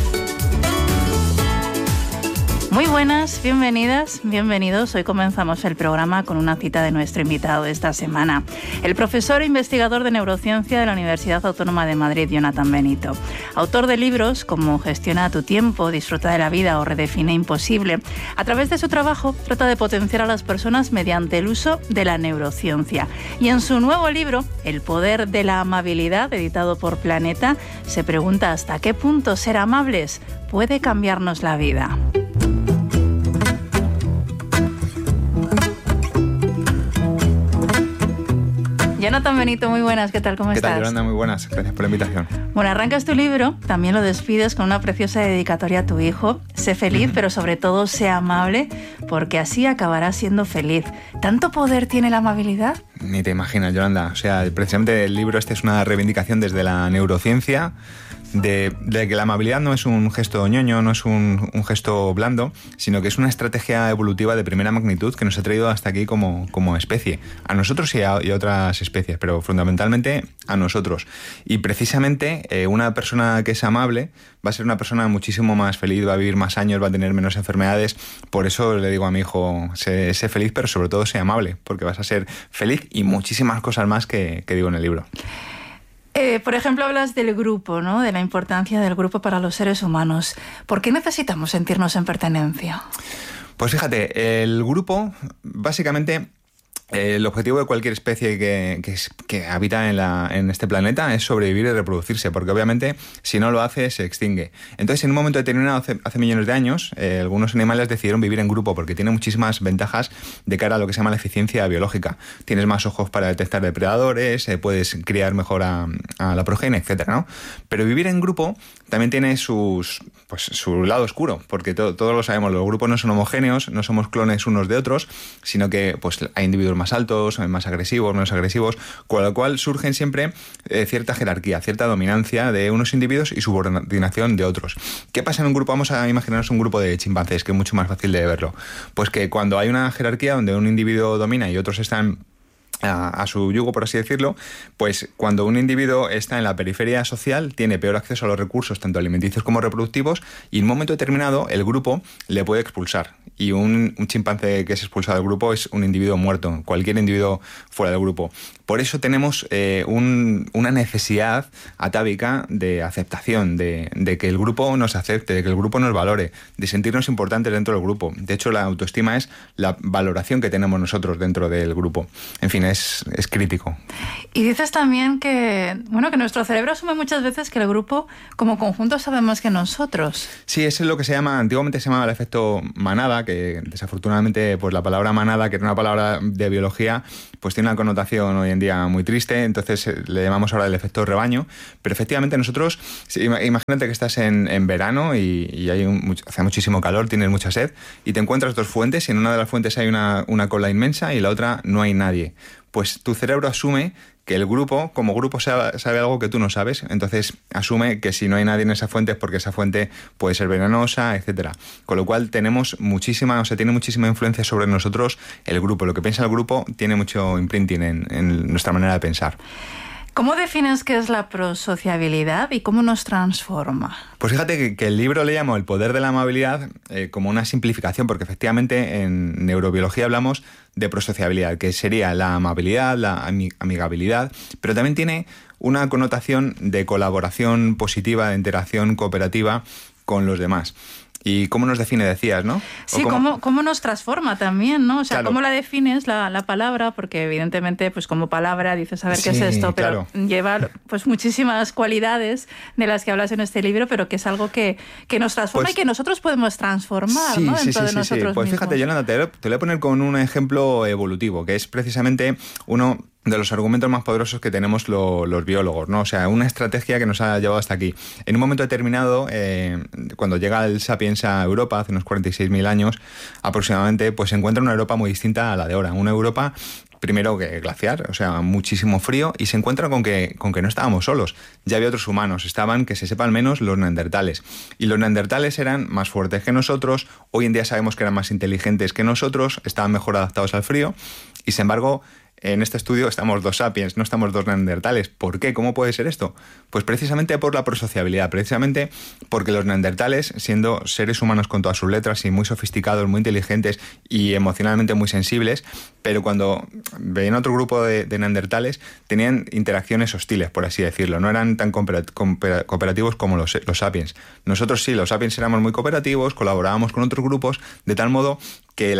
Muy buenas, bienvenidas, bienvenidos. Hoy comenzamos el programa con una cita de nuestro invitado de esta semana, el profesor e investigador de neurociencia de la Universidad Autónoma de Madrid, Jonathan Benito. Autor de libros como Gestiona tu tiempo, Disfruta de la vida o Redefine imposible. A través de su trabajo trata de potenciar a las personas mediante el uso de la neurociencia. Y en su nuevo libro, El poder de la amabilidad, editado por Planeta, se pregunta hasta qué punto ser amables puede cambiarnos la vida. Jonathan Benito, muy buenas, ¿qué tal? ¿Cómo estás? ¿Qué tal, Yolanda? Muy buenas, gracias por la invitación. Bueno, arrancas tu libro, también lo despides con una preciosa dedicatoria a tu hijo. Sé feliz, pero sobre todo sé amable, porque así acabarás siendo feliz. ¿Tanto poder tiene la amabilidad? Ni te imaginas, Yolanda. O sea, precisamente el libro este es una reivindicación desde la neurociencia, de que la amabilidad no es un gesto ñoño, no es un gesto blando, sino que es una estrategia evolutiva de primera magnitud que nos ha traído hasta aquí como especie. A nosotros y a otras especies, pero fundamentalmente a nosotros. Y precisamente una persona que es amable va a ser una persona muchísimo más feliz, va a vivir más años, va a tener menos enfermedades. Por eso le digo a mi hijo, sé feliz, pero sobre todo sé amable, porque vas a ser feliz y muchísimas cosas más que digo en el libro. Por ejemplo, hablas del grupo, ¿no? De la importancia del grupo para los seres humanos. ¿Por qué necesitamos sentirnos en pertenencia? Pues fíjate, el grupo, básicamente, el objetivo de cualquier especie que habita en este planeta es sobrevivir y reproducirse, porque obviamente si no lo hace se extingue. Entonces, en un momento determinado, hace millones de años, algunos animales decidieron vivir en grupo porque tiene muchísimas ventajas de cara a lo que se llama la eficiencia biológica. Tienes más ojos para detectar depredadores, puedes criar mejor a la progenie, etcétera, ¿no? Pero vivir en grupo también tiene su lado oscuro, porque todos lo sabemos, los grupos no son homogéneos, no somos clones unos de otros, sino que pues hay individuos más altos, más agresivos, menos agresivos, con lo cual surgen siempre cierta jerarquía, cierta dominancia de unos individuos y subordinación de otros. ¿Qué pasa en un grupo? Vamos a imaginarnos un grupo de chimpancés, que es mucho más fácil de verlo. Pues que cuando hay una jerarquía donde un individuo domina y otros están a su yugo, por así decirlo, pues cuando un individuo está en la periferia social tiene peor acceso a los recursos tanto alimenticios como reproductivos, y en un momento determinado el grupo le puede expulsar y un chimpancé que es expulsado del grupo es un individuo muerto, cualquier individuo fuera del grupo. Por eso tenemos una necesidad atávica de aceptación, de que el grupo nos acepte, de que el grupo nos valore, de sentirnos importantes dentro del grupo. De hecho, la autoestima es la valoración que tenemos nosotros dentro del grupo. En fin, es crítico. Y dices también que nuestro cerebro asume muchas veces que el grupo como conjunto sabe más que nosotros. Sí, eso es lo que antiguamente se llamaba el efecto manada, que desafortunadamente pues la palabra manada, que era una palabra de biología, pues tiene una connotación hoy en día muy triste, entonces le llamamos ahora el efecto rebaño. Pero efectivamente nosotros, imagínate que estás en verano y hace muchísimo calor, tienes mucha sed y te encuentras dos fuentes y en una de las fuentes hay una cola inmensa y en la otra no hay nadie. Pues tu cerebro asume que el grupo, como grupo, sabe algo que tú no sabes, entonces asume que si no hay nadie en esa fuente es porque esa fuente puede ser venenosa, etcétera. Con lo cual tiene muchísima influencia sobre nosotros el grupo. Lo que piensa el grupo tiene mucho imprinting en nuestra manera de pensar. ¿Cómo defines qué es la prosociabilidad y cómo nos transforma? Pues fíjate que el libro le llamo El poder de la amabilidad como una simplificación, porque efectivamente en neurobiología hablamos de prosociabilidad, que sería la amabilidad, la amigabilidad, pero también tiene una connotación de colaboración positiva, de interacción cooperativa con los demás. ¿Y cómo nos define, decías, no? Sí, cómo nos transforma también, ¿no? O sea, claro. ¿Cómo la defines la palabra? Porque evidentemente, pues como palabra dices, a ver qué es esto, pero claro, lleva pues muchísimas cualidades de las que hablas en este libro, pero que es algo que nos transforma y que nosotros podemos transformar, ¿no? Dentro de nosotros Pues mismos. Fíjate, Yolanda, te voy a poner con un ejemplo evolutivo, que es precisamente uno de los argumentos más poderosos que tenemos los biólogos, ¿no? O sea, una estrategia que nos ha llevado hasta aquí. En un momento determinado, cuando llega el Sapiens a Europa, hace unos 46.000 años aproximadamente, pues se encuentra una Europa muy distinta a la de ahora. Una Europa, primero, que glaciar, o sea, muchísimo frío, y se encuentra con que no estábamos solos. Ya había otros humanos, estaban, que se sepa al menos, los neandertales. Y los neandertales eran más fuertes que nosotros, hoy en día sabemos que eran más inteligentes que nosotros, estaban mejor adaptados al frío, y sin embargo, en este estudio estamos dos sapiens, no estamos dos neandertales. ¿Por qué? ¿Cómo puede ser esto? Pues precisamente por la prosociabilidad, precisamente porque los neandertales, siendo seres humanos con todas sus letras y muy sofisticados, muy inteligentes y emocionalmente muy sensibles, pero cuando veían otro grupo de neandertales tenían interacciones hostiles, por así decirlo, no eran tan cooperativos como los sapiens. Nosotros sí, los sapiens éramos muy cooperativos, colaborábamos con otros grupos, de tal modo que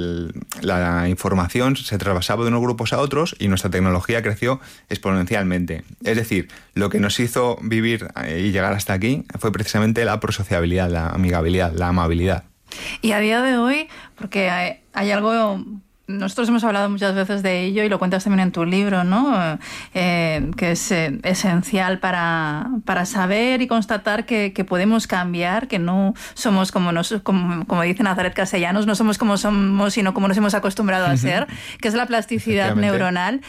la información se traspasaba de unos grupos a otros y nuestra tecnología creció exponencialmente. Es decir, lo que nos hizo vivir y llegar hasta aquí fue precisamente la prosociabilidad, la amigabilidad, la amabilidad. Y a día de hoy, porque hay algo... Nosotros hemos hablado muchas veces de ello y lo cuentas también en tu libro, ¿no? Que es esencial para saber y constatar que podemos cambiar, que no somos como dice Nazaret Castellanos, no somos como somos, sino como nos hemos acostumbrado a ser, que es la plasticidad neuronal.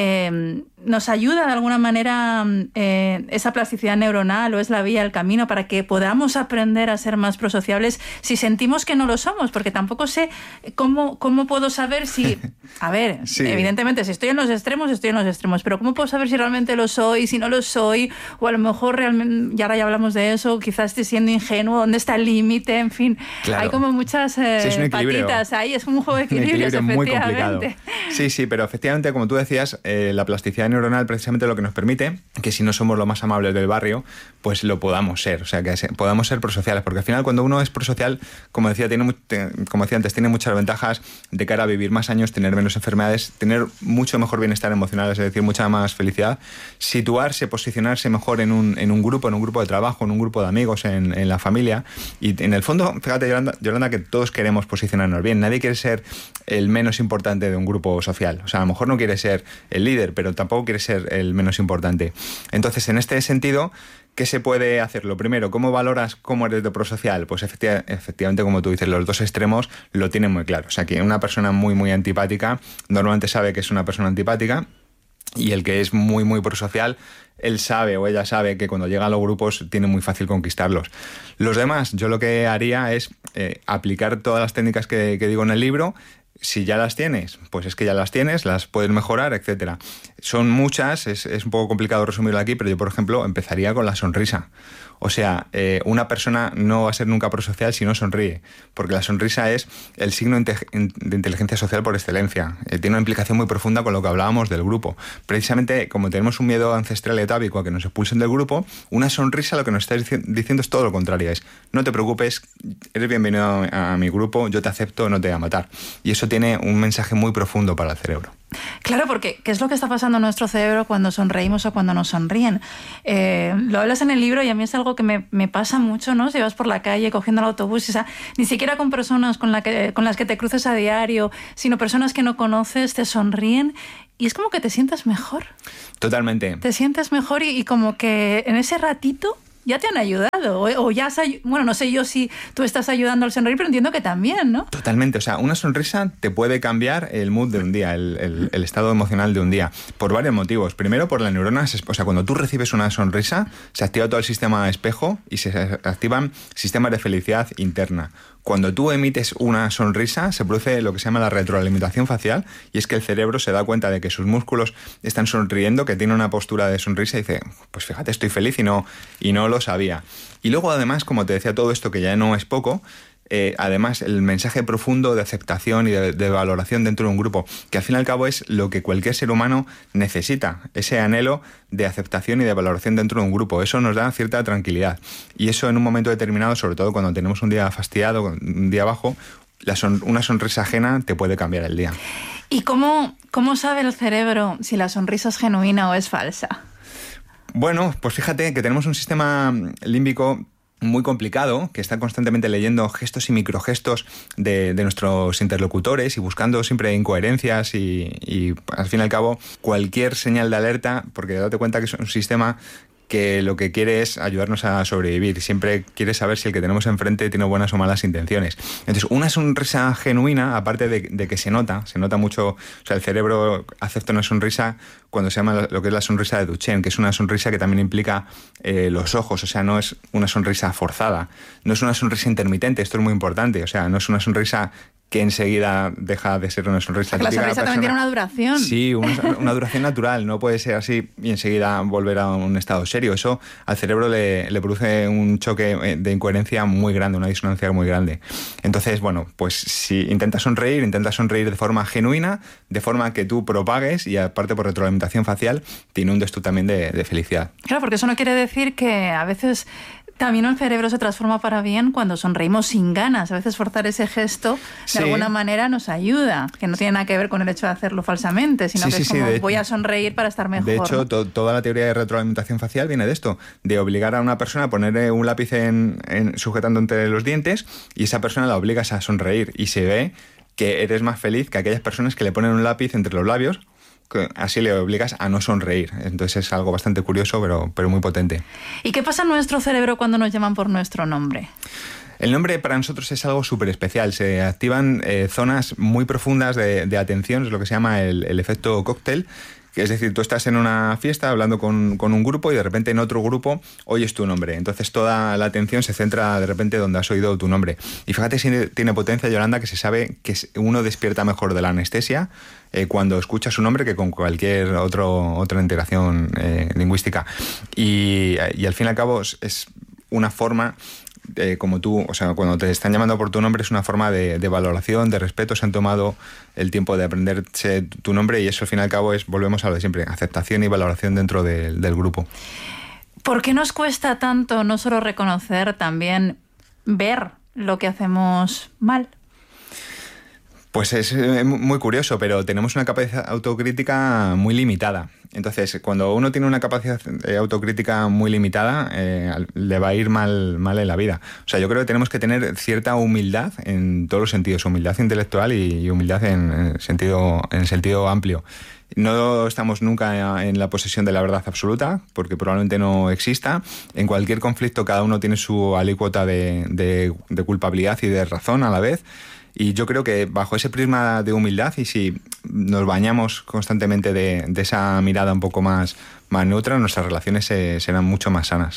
¿Nos ayuda de alguna manera esa plasticidad neuronal o es la vía, el camino para que podamos aprender a ser más prosociables si sentimos que no lo somos? Porque tampoco sé cómo puedo saber si... A ver, sí. Evidentemente, si estoy en los extremos, pero ¿cómo puedo saber si realmente lo soy, si no lo soy? O a lo mejor realmente, y ahora ya hablamos de eso, quizás estoy siendo ingenuo, ¿dónde está el límite? En fin, claro. Hay como muchas patitas ahí, es un juego de equilibrios, efectivamente. Muy complicado. Sí, pero efectivamente, como tú decías, la plasticidad neuronal precisamente lo que nos permite que si no somos los más amables del barrio, pues lo podamos ser, o sea, que podamos ser prosociales, porque al final cuando uno es prosocial, como decía antes, tiene muchas ventajas de cara a vivir más años, tener menos enfermedades, tener mucho mejor bienestar emocional, es decir, mucha más felicidad, situarse, posicionarse mejor en un grupo de trabajo, en un grupo de amigos, en la familia, y en el fondo, fíjate, Yolanda, que todos queremos posicionarnos bien, nadie quiere ser el menos importante de un grupo social, o sea, a lo mejor no quiere ser el líder, pero tampoco quiere ser el menos importante. Entonces, en este sentido, ¿qué se puede hacer? Lo primero, ¿cómo valoras cómo eres de prosocial? Pues efectivamente, como tú dices, los dos extremos lo tienen muy claro. O sea, que una persona muy, muy antipática normalmente sabe que es una persona antipática, y el que es muy, muy prosocial, él sabe o ella sabe que cuando llega a los grupos tiene muy fácil conquistarlos. Los demás, yo lo que haría es aplicar todas las técnicas que digo en el libro, Si ya las tienes, pues es que ya las tienes, las puedes mejorar, etcétera. Son muchas, es un poco complicado resumirlo aquí, pero yo, por ejemplo, empezaría con la sonrisa. O sea, una persona no va a ser nunca prosocial si no sonríe, porque la sonrisa es el signo de inteligencia social por excelencia. Tiene una implicación muy profunda con lo que hablábamos del grupo. Precisamente, como tenemos un miedo ancestral y atávico a que nos expulsen del grupo, una sonrisa lo que nos está diciendo es todo lo contrario. Es, no te preocupes, eres bienvenido a mi grupo, yo te acepto, no te voy a matar. Y eso tiene un mensaje muy profundo para el cerebro. Claro, porque ¿qué es lo que está pasando en nuestro cerebro cuando sonreímos o cuando nos sonríen? Lo hablas en el libro y a mí es algo que me pasa mucho, ¿no? Si vas por la calle cogiendo el autobús, o sea, ni siquiera con personas con las que te cruces a diario, sino personas que no conoces, te sonríen y es como que te sientes mejor. Totalmente. Te sientes mejor y como que en ese ratito ya te han ayudado, o ya bueno, no sé yo si tú estás ayudando al sonreír, pero entiendo que también, ¿no? Totalmente, o sea, una sonrisa te puede cambiar el mood de un día, el estado emocional de un día, por varios motivos. Primero, por las neuronas, o sea, cuando tú recibes una sonrisa, se activa todo el sistema espejo y se activan sistemas de felicidad interna. Cuando tú emites una sonrisa, se produce lo que se llama la retroalimentación facial, y es que el cerebro se da cuenta de que sus músculos están sonriendo, que tiene una postura de sonrisa y dice, pues fíjate, estoy feliz y no lo sabía. Y luego, además, como te decía, todo esto que ya no es poco, además el mensaje profundo de aceptación y de valoración dentro de un grupo, que al fin y al cabo es lo que cualquier ser humano necesita, ese anhelo de aceptación y de valoración dentro de un grupo. Eso nos da cierta tranquilidad, y eso en un momento determinado, sobre todo cuando tenemos un día fastidiado, un día bajo, una sonrisa ajena te puede cambiar el día. ¿Y cómo sabe el cerebro si la sonrisa es genuina o es falsa? Bueno, pues fíjate que tenemos un sistema límbico muy complicado, que está constantemente leyendo gestos y microgestos de nuestros interlocutores y buscando siempre incoherencias y al fin y al cabo cualquier señal de alerta, porque date cuenta que es un sistema que lo que quiere es ayudarnos a sobrevivir. Siempre quiere saber si el que tenemos enfrente tiene buenas o malas intenciones. Entonces, una sonrisa genuina, aparte de que se nota mucho, o sea, el cerebro acepta una sonrisa cuando se llama lo que es la sonrisa de Duchenne, que es una sonrisa que también implica los ojos, o sea, no es una sonrisa forzada, no es una sonrisa intermitente, esto es muy importante, o sea, no es una sonrisa que enseguida deja de ser una sonrisa. La sonrisa también tiene una duración. Sí, una duración natural. No puede ser así y enseguida volver a un estado serio. Eso al cerebro le produce un choque de incoherencia muy grande, una disonancia muy grande. Entonces, bueno, pues si intentas sonreír de forma genuina, de forma que tú propagues y aparte por retroalimentación facial, te inundes tú también de felicidad. Claro, porque eso no quiere decir que a veces también el cerebro se transforma para bien cuando sonreímos sin ganas. A veces forzar ese gesto de alguna manera nos ayuda, que no tiene nada que ver con el hecho de hacerlo falsamente, sino que es como voy a sonreír para estar mejor. De hecho, toda la teoría de retroalimentación facial viene de esto, de obligar a una persona a poner un lápiz sujetando entre los dientes y esa persona la obligas a sonreír y se ve que eres más feliz que aquellas personas que le ponen un lápiz entre los labios, que así le obligas a no sonreír. Entonces es algo bastante curioso, pero muy potente. ¿Y qué pasa en nuestro cerebro cuando nos llaman por nuestro nombre? El nombre para nosotros es algo súper especial. Se activan zonas muy profundas de atención, es lo que se llama el efecto cóctel. Es decir, tú estás en una fiesta hablando con un grupo y de repente en otro grupo oyes tu nombre. Entonces toda la atención se centra de repente donde has oído tu nombre. Y fíjate si tiene potencia, Yolanda, que se sabe que uno despierta mejor de la anestesia cuando escucha su nombre que con cualquier otra integración lingüística. Y al fin y al cabo es una forma... como tú, o sea, cuando te están llamando por tu nombre es una forma de valoración, de respeto, se han tomado el tiempo de aprenderse tu nombre y eso al fin y al cabo volvemos a lo de siempre, aceptación y valoración dentro del grupo. ¿Por qué nos cuesta tanto no solo reconocer, también ver lo que hacemos mal? Pues es muy curioso, pero tenemos una capacidad autocrítica muy limitada. Entonces, cuando uno tiene una capacidad autocrítica muy limitada, le va a ir mal en la vida. O sea, yo creo que tenemos que tener cierta humildad en todos los sentidos, humildad intelectual y humildad en el sentido amplio. No estamos nunca en la posesión de la verdad absoluta, porque probablemente no exista. En cualquier conflicto cada uno tiene su alícuota de culpabilidad y de razón a la vez. Y yo creo que bajo ese prisma de humildad y si nos bañamos constantemente de esa mirada un poco más neutra, nuestras relaciones serán mucho más sanas.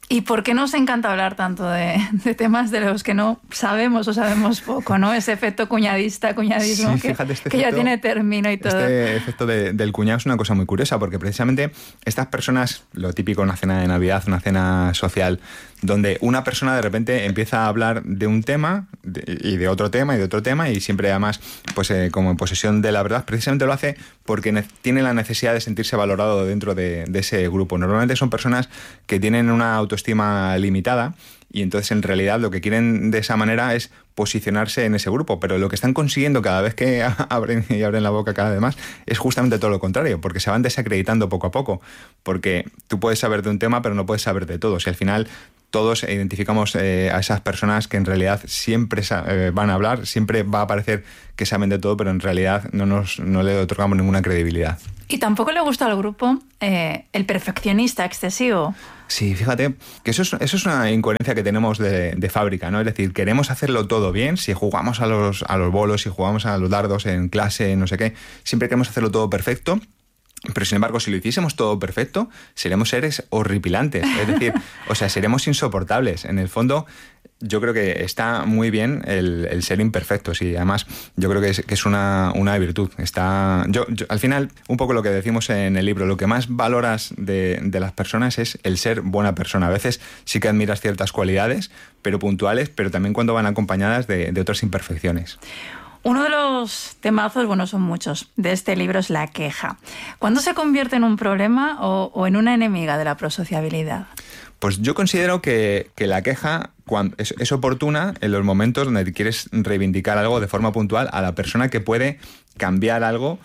¿Y por qué nos encanta hablar tanto de temas de los que no sabemos o sabemos poco, ¿no? Ese efecto cuñadismo, sí, fíjate, que ya tiene término y todo. Este efecto del cuñado es una cosa muy curiosa, porque precisamente estas personas, lo típico en una cena de Navidad, una cena social, donde una persona de repente empieza a hablar de un tema y de otro tema y de otro tema, y siempre además pues como en posesión de la verdad, precisamente lo hace porque tiene la necesidad de sentirse valorado dentro de ese grupo. Normalmente son personas que tienen una autoestima limitada, y entonces en realidad lo que quieren de esa manera es posicionarse en ese grupo, pero lo que están consiguiendo cada vez que abren la boca cada vez más es justamente todo lo contrario, porque se van desacreditando poco a poco, porque tú puedes saber de un tema pero no puedes saber de todos, y al final todos identificamos a esas personas que en realidad siempre van a hablar, siempre va a parecer que saben de todo, pero en realidad no le otorgamos ninguna credibilidad. Y tampoco le gusta al grupo el perfeccionista excesivo. Sí, fíjate que eso es una incoherencia que tenemos de fábrica, ¿no? Es decir, queremos hacerlo todo bien. Si jugamos a los bolos, si jugamos a los dardos en clase, no sé qué, siempre queremos hacerlo todo perfecto. Pero sin embargo, si lo hiciésemos todo perfecto, seremos seres horripilantes. Es decir, seremos insoportables. En el fondo, yo creo que está muy bien el ser imperfectos, y además yo creo que es una virtud. Yo, al final, un poco lo que decimos en el libro, lo que más valoras de las personas es el ser buena persona. A veces sí que admiras ciertas cualidades, pero puntuales, pero también cuando van acompañadas de otras imperfecciones. Uno de los temazos, bueno, son muchos, de este libro es la queja. ¿Cuándo se convierte en un problema o en una enemiga de la prosociabilidad? Pues yo considero que la queja es oportuna en los momentos donde quieres reivindicar algo de forma puntual a la persona que puede cambiar algo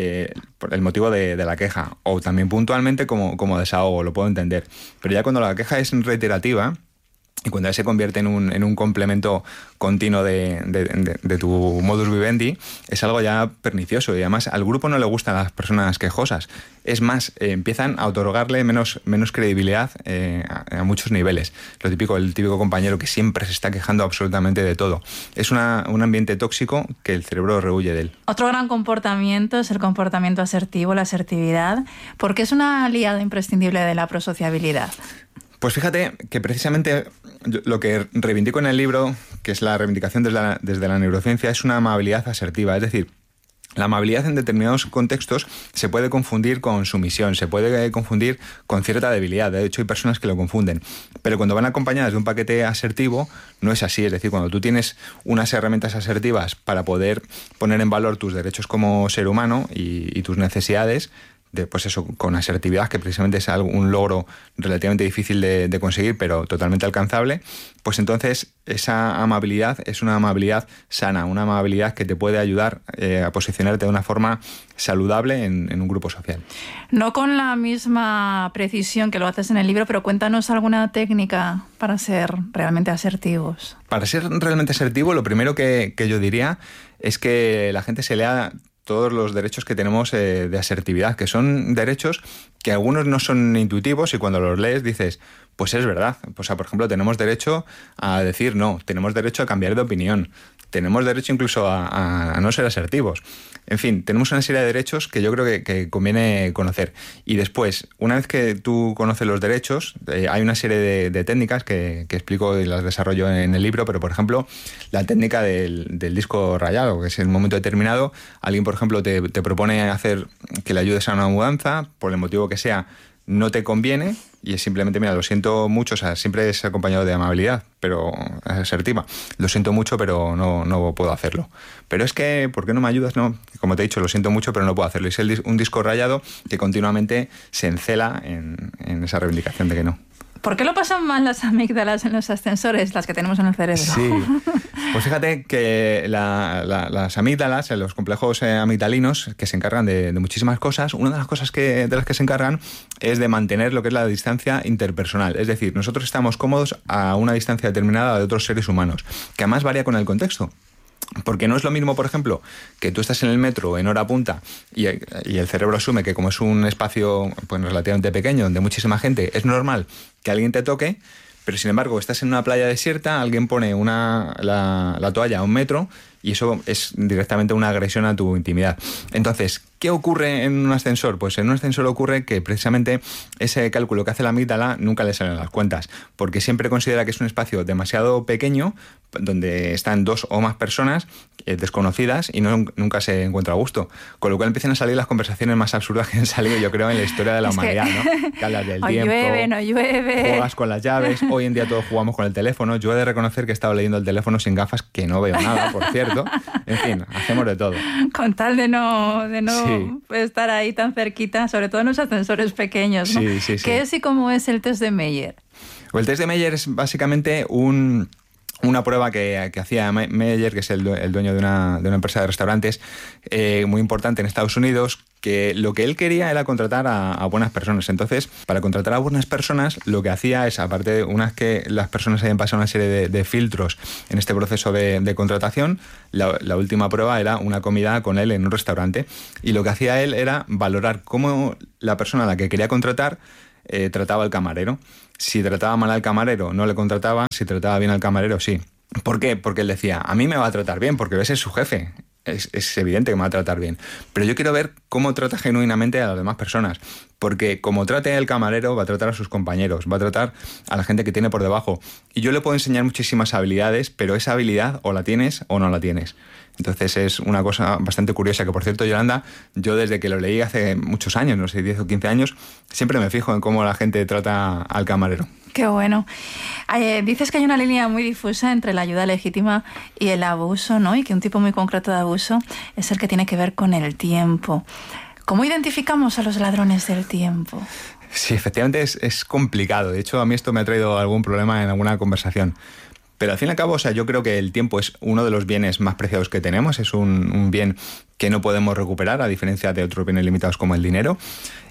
por el motivo de la queja, o también puntualmente como desahogo, lo puedo entender. Pero ya cuando la queja es reiterativa, y cuando se convierte en un complemento continuo de tu modus vivendi, es algo ya pernicioso, y además al grupo no le gustan las personas quejosas. Es más, empiezan a otorgarle menos credibilidad a muchos niveles. El típico compañero que siempre se está quejando absolutamente de todo. Es un ambiente tóxico que el cerebro rehuye de él. Otro gran comportamiento es el comportamiento asertivo, la asertividad, porque es una aliada imprescindible de la prosociabilidad. Pues fíjate que precisamente lo que reivindico en el libro, que es la reivindicación desde la neurociencia, es una amabilidad asertiva. Es decir, la amabilidad en determinados contextos se puede confundir con sumisión, se puede confundir con cierta debilidad. De hecho, hay personas que lo confunden. Pero cuando van acompañadas de un paquete asertivo, no es así. Es decir, cuando tú tienes unas herramientas asertivas para poder poner en valor tus derechos como ser humano y tus necesidades, pues eso, con asertividad, que precisamente es un logro relativamente difícil de conseguir, pero totalmente alcanzable, pues entonces esa amabilidad es una amabilidad sana, una amabilidad que te puede ayudar a posicionarte de una forma saludable en un grupo social. No con la misma precisión que lo haces en el libro, pero cuéntanos alguna técnica para ser realmente asertivos. Para ser realmente asertivo, lo primero que yo diría es que la gente se lea todos los derechos que tenemos de asertividad, que son derechos que algunos no son intuitivos, y cuando los lees dices, pues es verdad. O sea, por ejemplo, tenemos derecho a decir no, tenemos derecho a cambiar de opinión, tenemos derecho incluso a no ser asertivos. En fin, tenemos una serie de derechos que yo creo que conviene conocer. Y después, una vez que tú conoces los derechos, hay una serie de técnicas que explico y las desarrollo en el libro, pero por ejemplo, la técnica del disco rayado, que es en un momento determinado, alguien, por ejemplo, te propone hacer que le ayudes a una mudanza, por el motivo que sea, no te conviene, y es simplemente, mira, lo siento mucho, o sea, siempre es acompañado de amabilidad, pero asertiva. Lo siento mucho, pero no puedo hacerlo. Pero es que, ¿por qué no me ayudas? No, como te he dicho, lo siento mucho, pero no puedo hacerlo. Es un disco rayado que continuamente se encela en esa reivindicación de que no. ¿Por qué lo pasan mal las amígdalas en los ascensores, las que tenemos en el cerebro? Sí, pues fíjate que las amígdalas, los complejos amigdalinos, que se encargan de muchísimas cosas, una de las cosas de las que se encargan es de mantener lo que es la distancia interpersonal. Es decir, nosotros estamos cómodos a una distancia determinada de otros seres humanos, que además varía con el contexto. Porque no es lo mismo, por ejemplo, que tú estás en el metro en hora punta y el cerebro asume que como es un espacio pues, relativamente pequeño, donde muchísima gente, es normal que alguien te toque, pero sin embargo estás en una playa desierta, alguien pone la toalla a 1 metro y eso es directamente una agresión a tu intimidad. Entonces, ¿qué ocurre en un ascensor? Pues en un ascensor ocurre que precisamente ese cálculo que hace la amígdala nunca le salen las cuentas, porque siempre considera que es un espacio demasiado pequeño donde están 2 o más personas desconocidas y nunca se encuentra a gusto. Con lo cual empiezan a salir las conversaciones más absurdas que han salido, yo creo, en la historia de la humanidad, ¿no? Que hablas del tiempo, llueve, no llueve. Juegas con las llaves, hoy en día todos jugamos con el teléfono. Yo he de reconocer que he estado leyendo el teléfono sin gafas, que no veo nada, por cierto. En fin, hacemos de todo. Con tal de no Sí. estar ahí tan cerquita, sobre todo en los ascensores pequeños, ¿no? Sí. ¿Qué es y cómo es el test de Meyer? El test de Meyer es básicamente una prueba que hacía Meyer, que es el dueño de una empresa de restaurantes muy importante en Estados Unidos, que lo que él quería era contratar a buenas personas. Entonces, para contratar a buenas personas, lo que hacía es, aparte de una vez que las personas hayan pasado una serie de filtros en este proceso de contratación, la última prueba era una comida con él en un restaurante. Y lo que hacía él era valorar cómo la persona a la que quería contratar trataba al camarero. Si trataba mal al camarero, no le contrataba. Si trataba bien al camarero, sí. ¿Por qué? Porque él decía, a mí me va a tratar bien, porque ese es su jefe. Es evidente que me va a tratar bien. Pero yo quiero ver cómo trata genuinamente a las demás personas. Porque como trate el camarero, va a tratar a sus compañeros, va a tratar a la gente que tiene por debajo. Y yo le puedo enseñar muchísimas habilidades, pero esa habilidad o la tienes o no la tienes. Entonces es una cosa bastante curiosa, que por cierto, Yolanda, yo desde que lo leí hace muchos años, no sé, 10 o 15 años, siempre me fijo en cómo la gente trata al camarero. Qué bueno. Dices que hay una línea muy difusa entre la ayuda legítima y el abuso, ¿no? Y que un tipo muy concreto de abuso es el que tiene que ver con el tiempo. ¿Cómo identificamos a los ladrones del tiempo? Sí, efectivamente es complicado. De hecho, a mí esto me ha traído algún problema en alguna conversación. Pero al fin y al cabo, o sea, yo creo que el tiempo es uno de los bienes más preciados que tenemos. Es un bien que no podemos recuperar, a diferencia de otros bienes limitados como el dinero.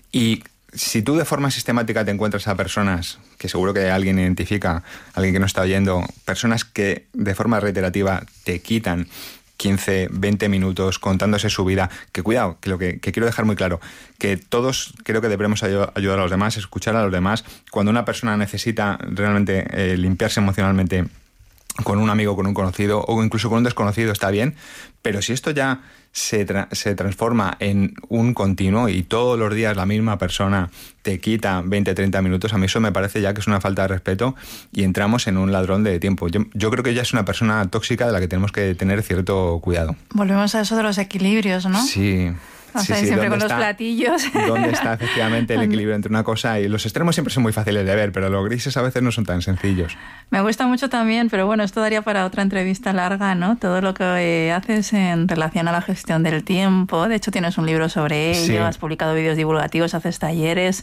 Y si tú de forma sistemática te encuentras a personas, que seguro que alguien identifica, alguien que no está oyendo, personas que de forma reiterativa te quitan 15, 20 minutos contándose su vida, que cuidado, que lo que quiero dejar muy claro, que todos creo que debemos ayudar a los demás, escuchar a los demás. Cuando una persona necesita realmente limpiarse emocionalmente con un amigo, con un conocido o incluso con un desconocido, está bien, pero si esto ya se transforma en un continuo y todos los días la misma persona te quita 20, 30 minutos, a mí eso me parece ya que es una falta de respeto y entramos en un ladrón de tiempo. Yo creo que ella es una persona tóxica de la que tenemos que tener cierto cuidado. Volvemos a eso de los equilibrios, ¿no? Sí. O sea, siempre con los platillos. ¿Dónde está efectivamente el equilibrio entre una cosa y los extremos? Siempre son muy fáciles de ver, pero los grises a veces no son tan sencillos. Me gusta mucho también, pero bueno, esto daría para otra entrevista larga, ¿no? Todo lo que haces en relación a la gestión del tiempo. De hecho, tienes un libro sobre ello, sí. Has publicado vídeos divulgativos, haces talleres.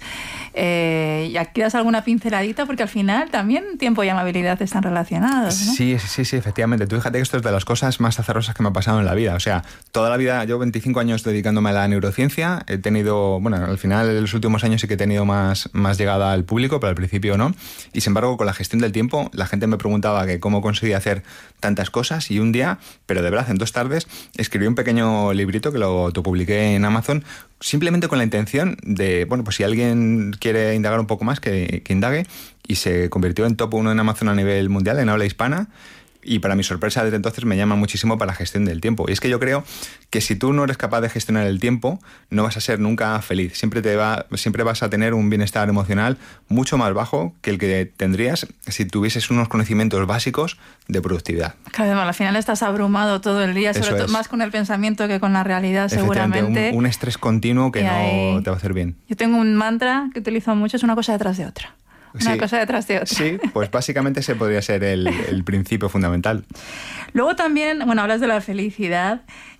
Y aquí das alguna pinceladita, porque al final también tiempo y amabilidad están relacionados, ¿no? Sí, efectivamente. Tú fíjate que esto es de las cosas más azarosas que me ha pasado en la vida. O sea, toda la vida, yo 25 años dedicándome a la neurociencia, he tenido, bueno, al final en los últimos años sí que he tenido más llegada al público, pero al principio no. Y sin embargo, con la gestión del tiempo, la gente me preguntaba que cómo conseguía hacer tantas cosas, y un día, pero de verdad, en 2 tardes, escribí un pequeño librito que lo autopubliqué en Amazon, simplemente con la intención de, bueno, pues si alguien quiere indagar un poco más, que indague, y se convirtió en top 1 en Amazon a nivel mundial, en habla hispana. Y para mi sorpresa, desde entonces me llama muchísimo para la gestión del tiempo. Y es que yo creo que si tú no eres capaz de gestionar el tiempo, no vas a ser nunca feliz. Siempre vas a tener un bienestar emocional mucho más bajo que el que tendrías si tuvieses unos conocimientos básicos de productividad. Claro, al final estás abrumado todo el día, sobre todo más con el pensamiento que con la realidad, seguramente. Un estrés continuo que no te va a hacer bien. Yo tengo un mantra que utilizo mucho, es una cosa detrás de otra. Una cosa detrás de otra. Sí, pues básicamente ese podría ser el principio fundamental. Luego también, bueno, hablas de la felicidad.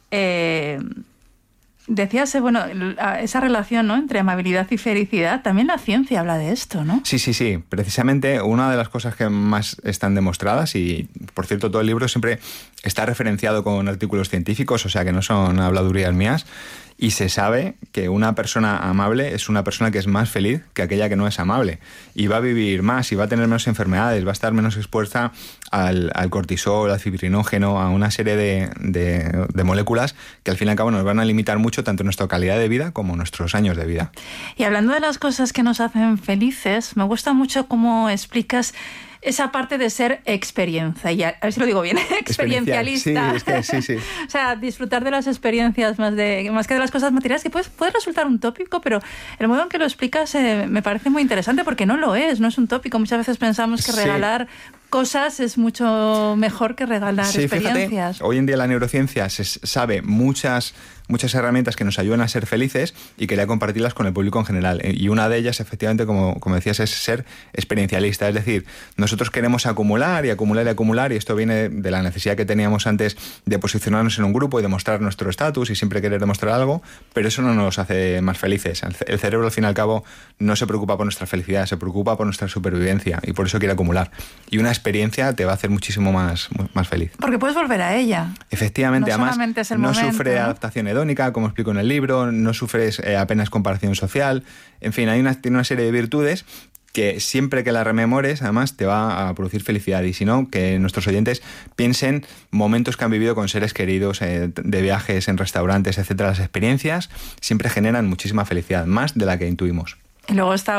Decías, bueno, esa relación, ¿no?, entre amabilidad y felicidad. También la ciencia habla de esto, ¿no? Sí. Precisamente una de las cosas que más están demostradas, y por cierto todo el libro siempre está referenciado con artículos científicos, o sea que no son habladurías mías, y se sabe que una persona amable es una persona que es más feliz que aquella que no es amable, y va a vivir más, y va a tener menos enfermedades, va a estar menos expuesta al cortisol, al fibrinógeno, a una serie de moléculas que al fin y al cabo nos van a limitar mucho tanto nuestra calidad de vida como nuestros años de vida. Y hablando de las cosas que nos hacen felices, me gusta mucho cómo explicas esa parte de ser experiencia, y a ver si lo digo bien, experiencialista. Sí, es que sí. O sea, disfrutar de las experiencias más que de las cosas materiales, que puede resultar un tópico, pero el modo en que lo explicas me parece muy interesante, porque no lo es un tópico. Muchas veces pensamos que regalar cosas es mucho mejor que regalar experiencias. Fíjate, hoy en día la neurociencia se sabe muchas herramientas que nos ayudan a ser felices y quería compartirlas con el público en general. Y una de ellas, efectivamente, como decías, es ser experiencialista. Es decir, nosotros queremos acumular, y esto viene de la necesidad que teníamos antes de posicionarnos en un grupo y demostrar nuestro estatus y siempre querer demostrar algo, pero eso no nos hace más felices. El cerebro, al fin y al cabo, no se preocupa por nuestra felicidad, se preocupa por nuestra supervivencia, y por eso quiere acumular. Y una experiencia te va a hacer muchísimo más feliz. Porque puedes volver a ella. Efectivamente, no además solamente es el no momento, sufre adaptación hedónica, como explico en el libro, no sufres apenas comparación social. En fin, tiene una serie de virtudes que siempre que la rememores, además, te va a producir felicidad. Y si no, que nuestros oyentes piensen momentos que han vivido con seres queridos, de viajes en restaurantes, etcétera. Las experiencias siempre generan muchísima felicidad, más de la que intuimos. Y luego está,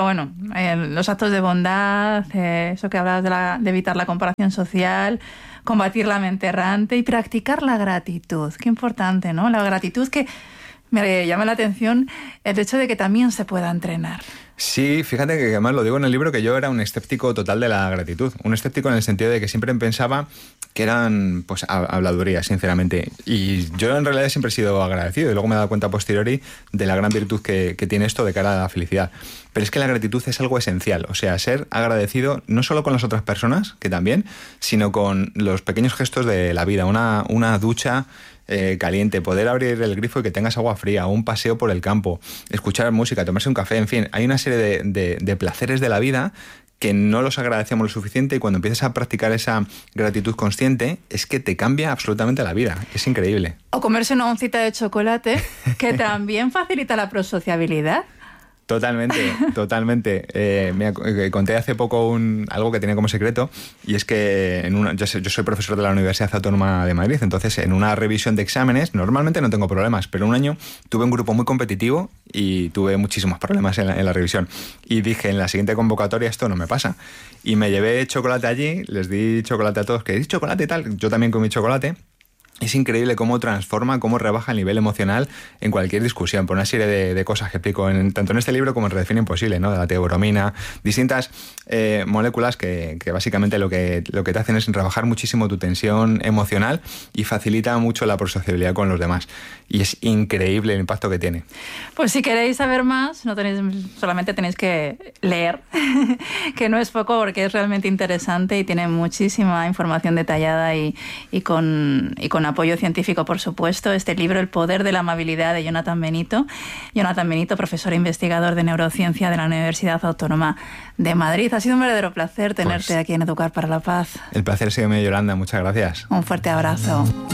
los actos de bondad, eso que hablabas de evitar la comparación social, combatir la mente errante y practicar la gratitud. Qué importante, ¿no? La gratitud, que me llama la atención el hecho de que también se pueda entrenar. Sí, fíjate que además lo digo en el libro, que yo era un escéptico total de la gratitud. Un escéptico en el sentido de que siempre pensaba que eran habladurías, sinceramente. Y yo en realidad siempre he sido agradecido, y luego me he dado cuenta a posteriori de la gran virtud que tiene esto de cara a la felicidad. Pero es que la gratitud es algo esencial. O sea, ser agradecido no solo con las otras personas, que también, sino con los pequeños gestos de la vida. Una ducha caliente, poder abrir el grifo y que tengas agua fría, un paseo por el campo, escuchar música, tomarse un café, en fin, hay una serie de placeres de la vida que no los agradecemos lo suficiente, y cuando empiezas a practicar esa gratitud consciente es que te cambia absolutamente la vida. Es increíble. O comerse una oncita de chocolate, que también facilita la prosociabilidad. Totalmente. Conté hace poco algo que tenía como secreto, y es que yo soy profesor de la Universidad Autónoma de Madrid, entonces en una revisión de exámenes normalmente no tengo problemas, pero un año tuve un grupo muy competitivo y tuve muchísimos problemas en la revisión, y dije, en la siguiente convocatoria esto no me pasa, y me llevé chocolate allí, les di chocolate a todos, que di chocolate y tal, yo también comí chocolate. Es increíble cómo transforma, cómo rebaja el nivel emocional en cualquier discusión, por una serie de cosas que explico tanto en este libro como en Redefine Imposible, ¿no? De la teobromina, distintas moléculas que básicamente lo que te hacen es rebajar muchísimo tu tensión emocional y facilita mucho la prosociabilidad con los demás. Y es increíble el impacto que tiene. Pues si queréis saber más, solamente tenéis que leer, que no es poco, porque es realmente interesante y tiene muchísima información detallada y con apoyo científico, por supuesto. Este libro, El poder de la amabilidad, de Jonathan Benito. Jonathan Benito, profesor e investigador de neurociencia de la Universidad Autónoma de Madrid. Ha sido un verdadero placer tenerte aquí en Educar para la Paz. El placer ha sido mío, Yolanda. Muchas gracias. Un fuerte abrazo.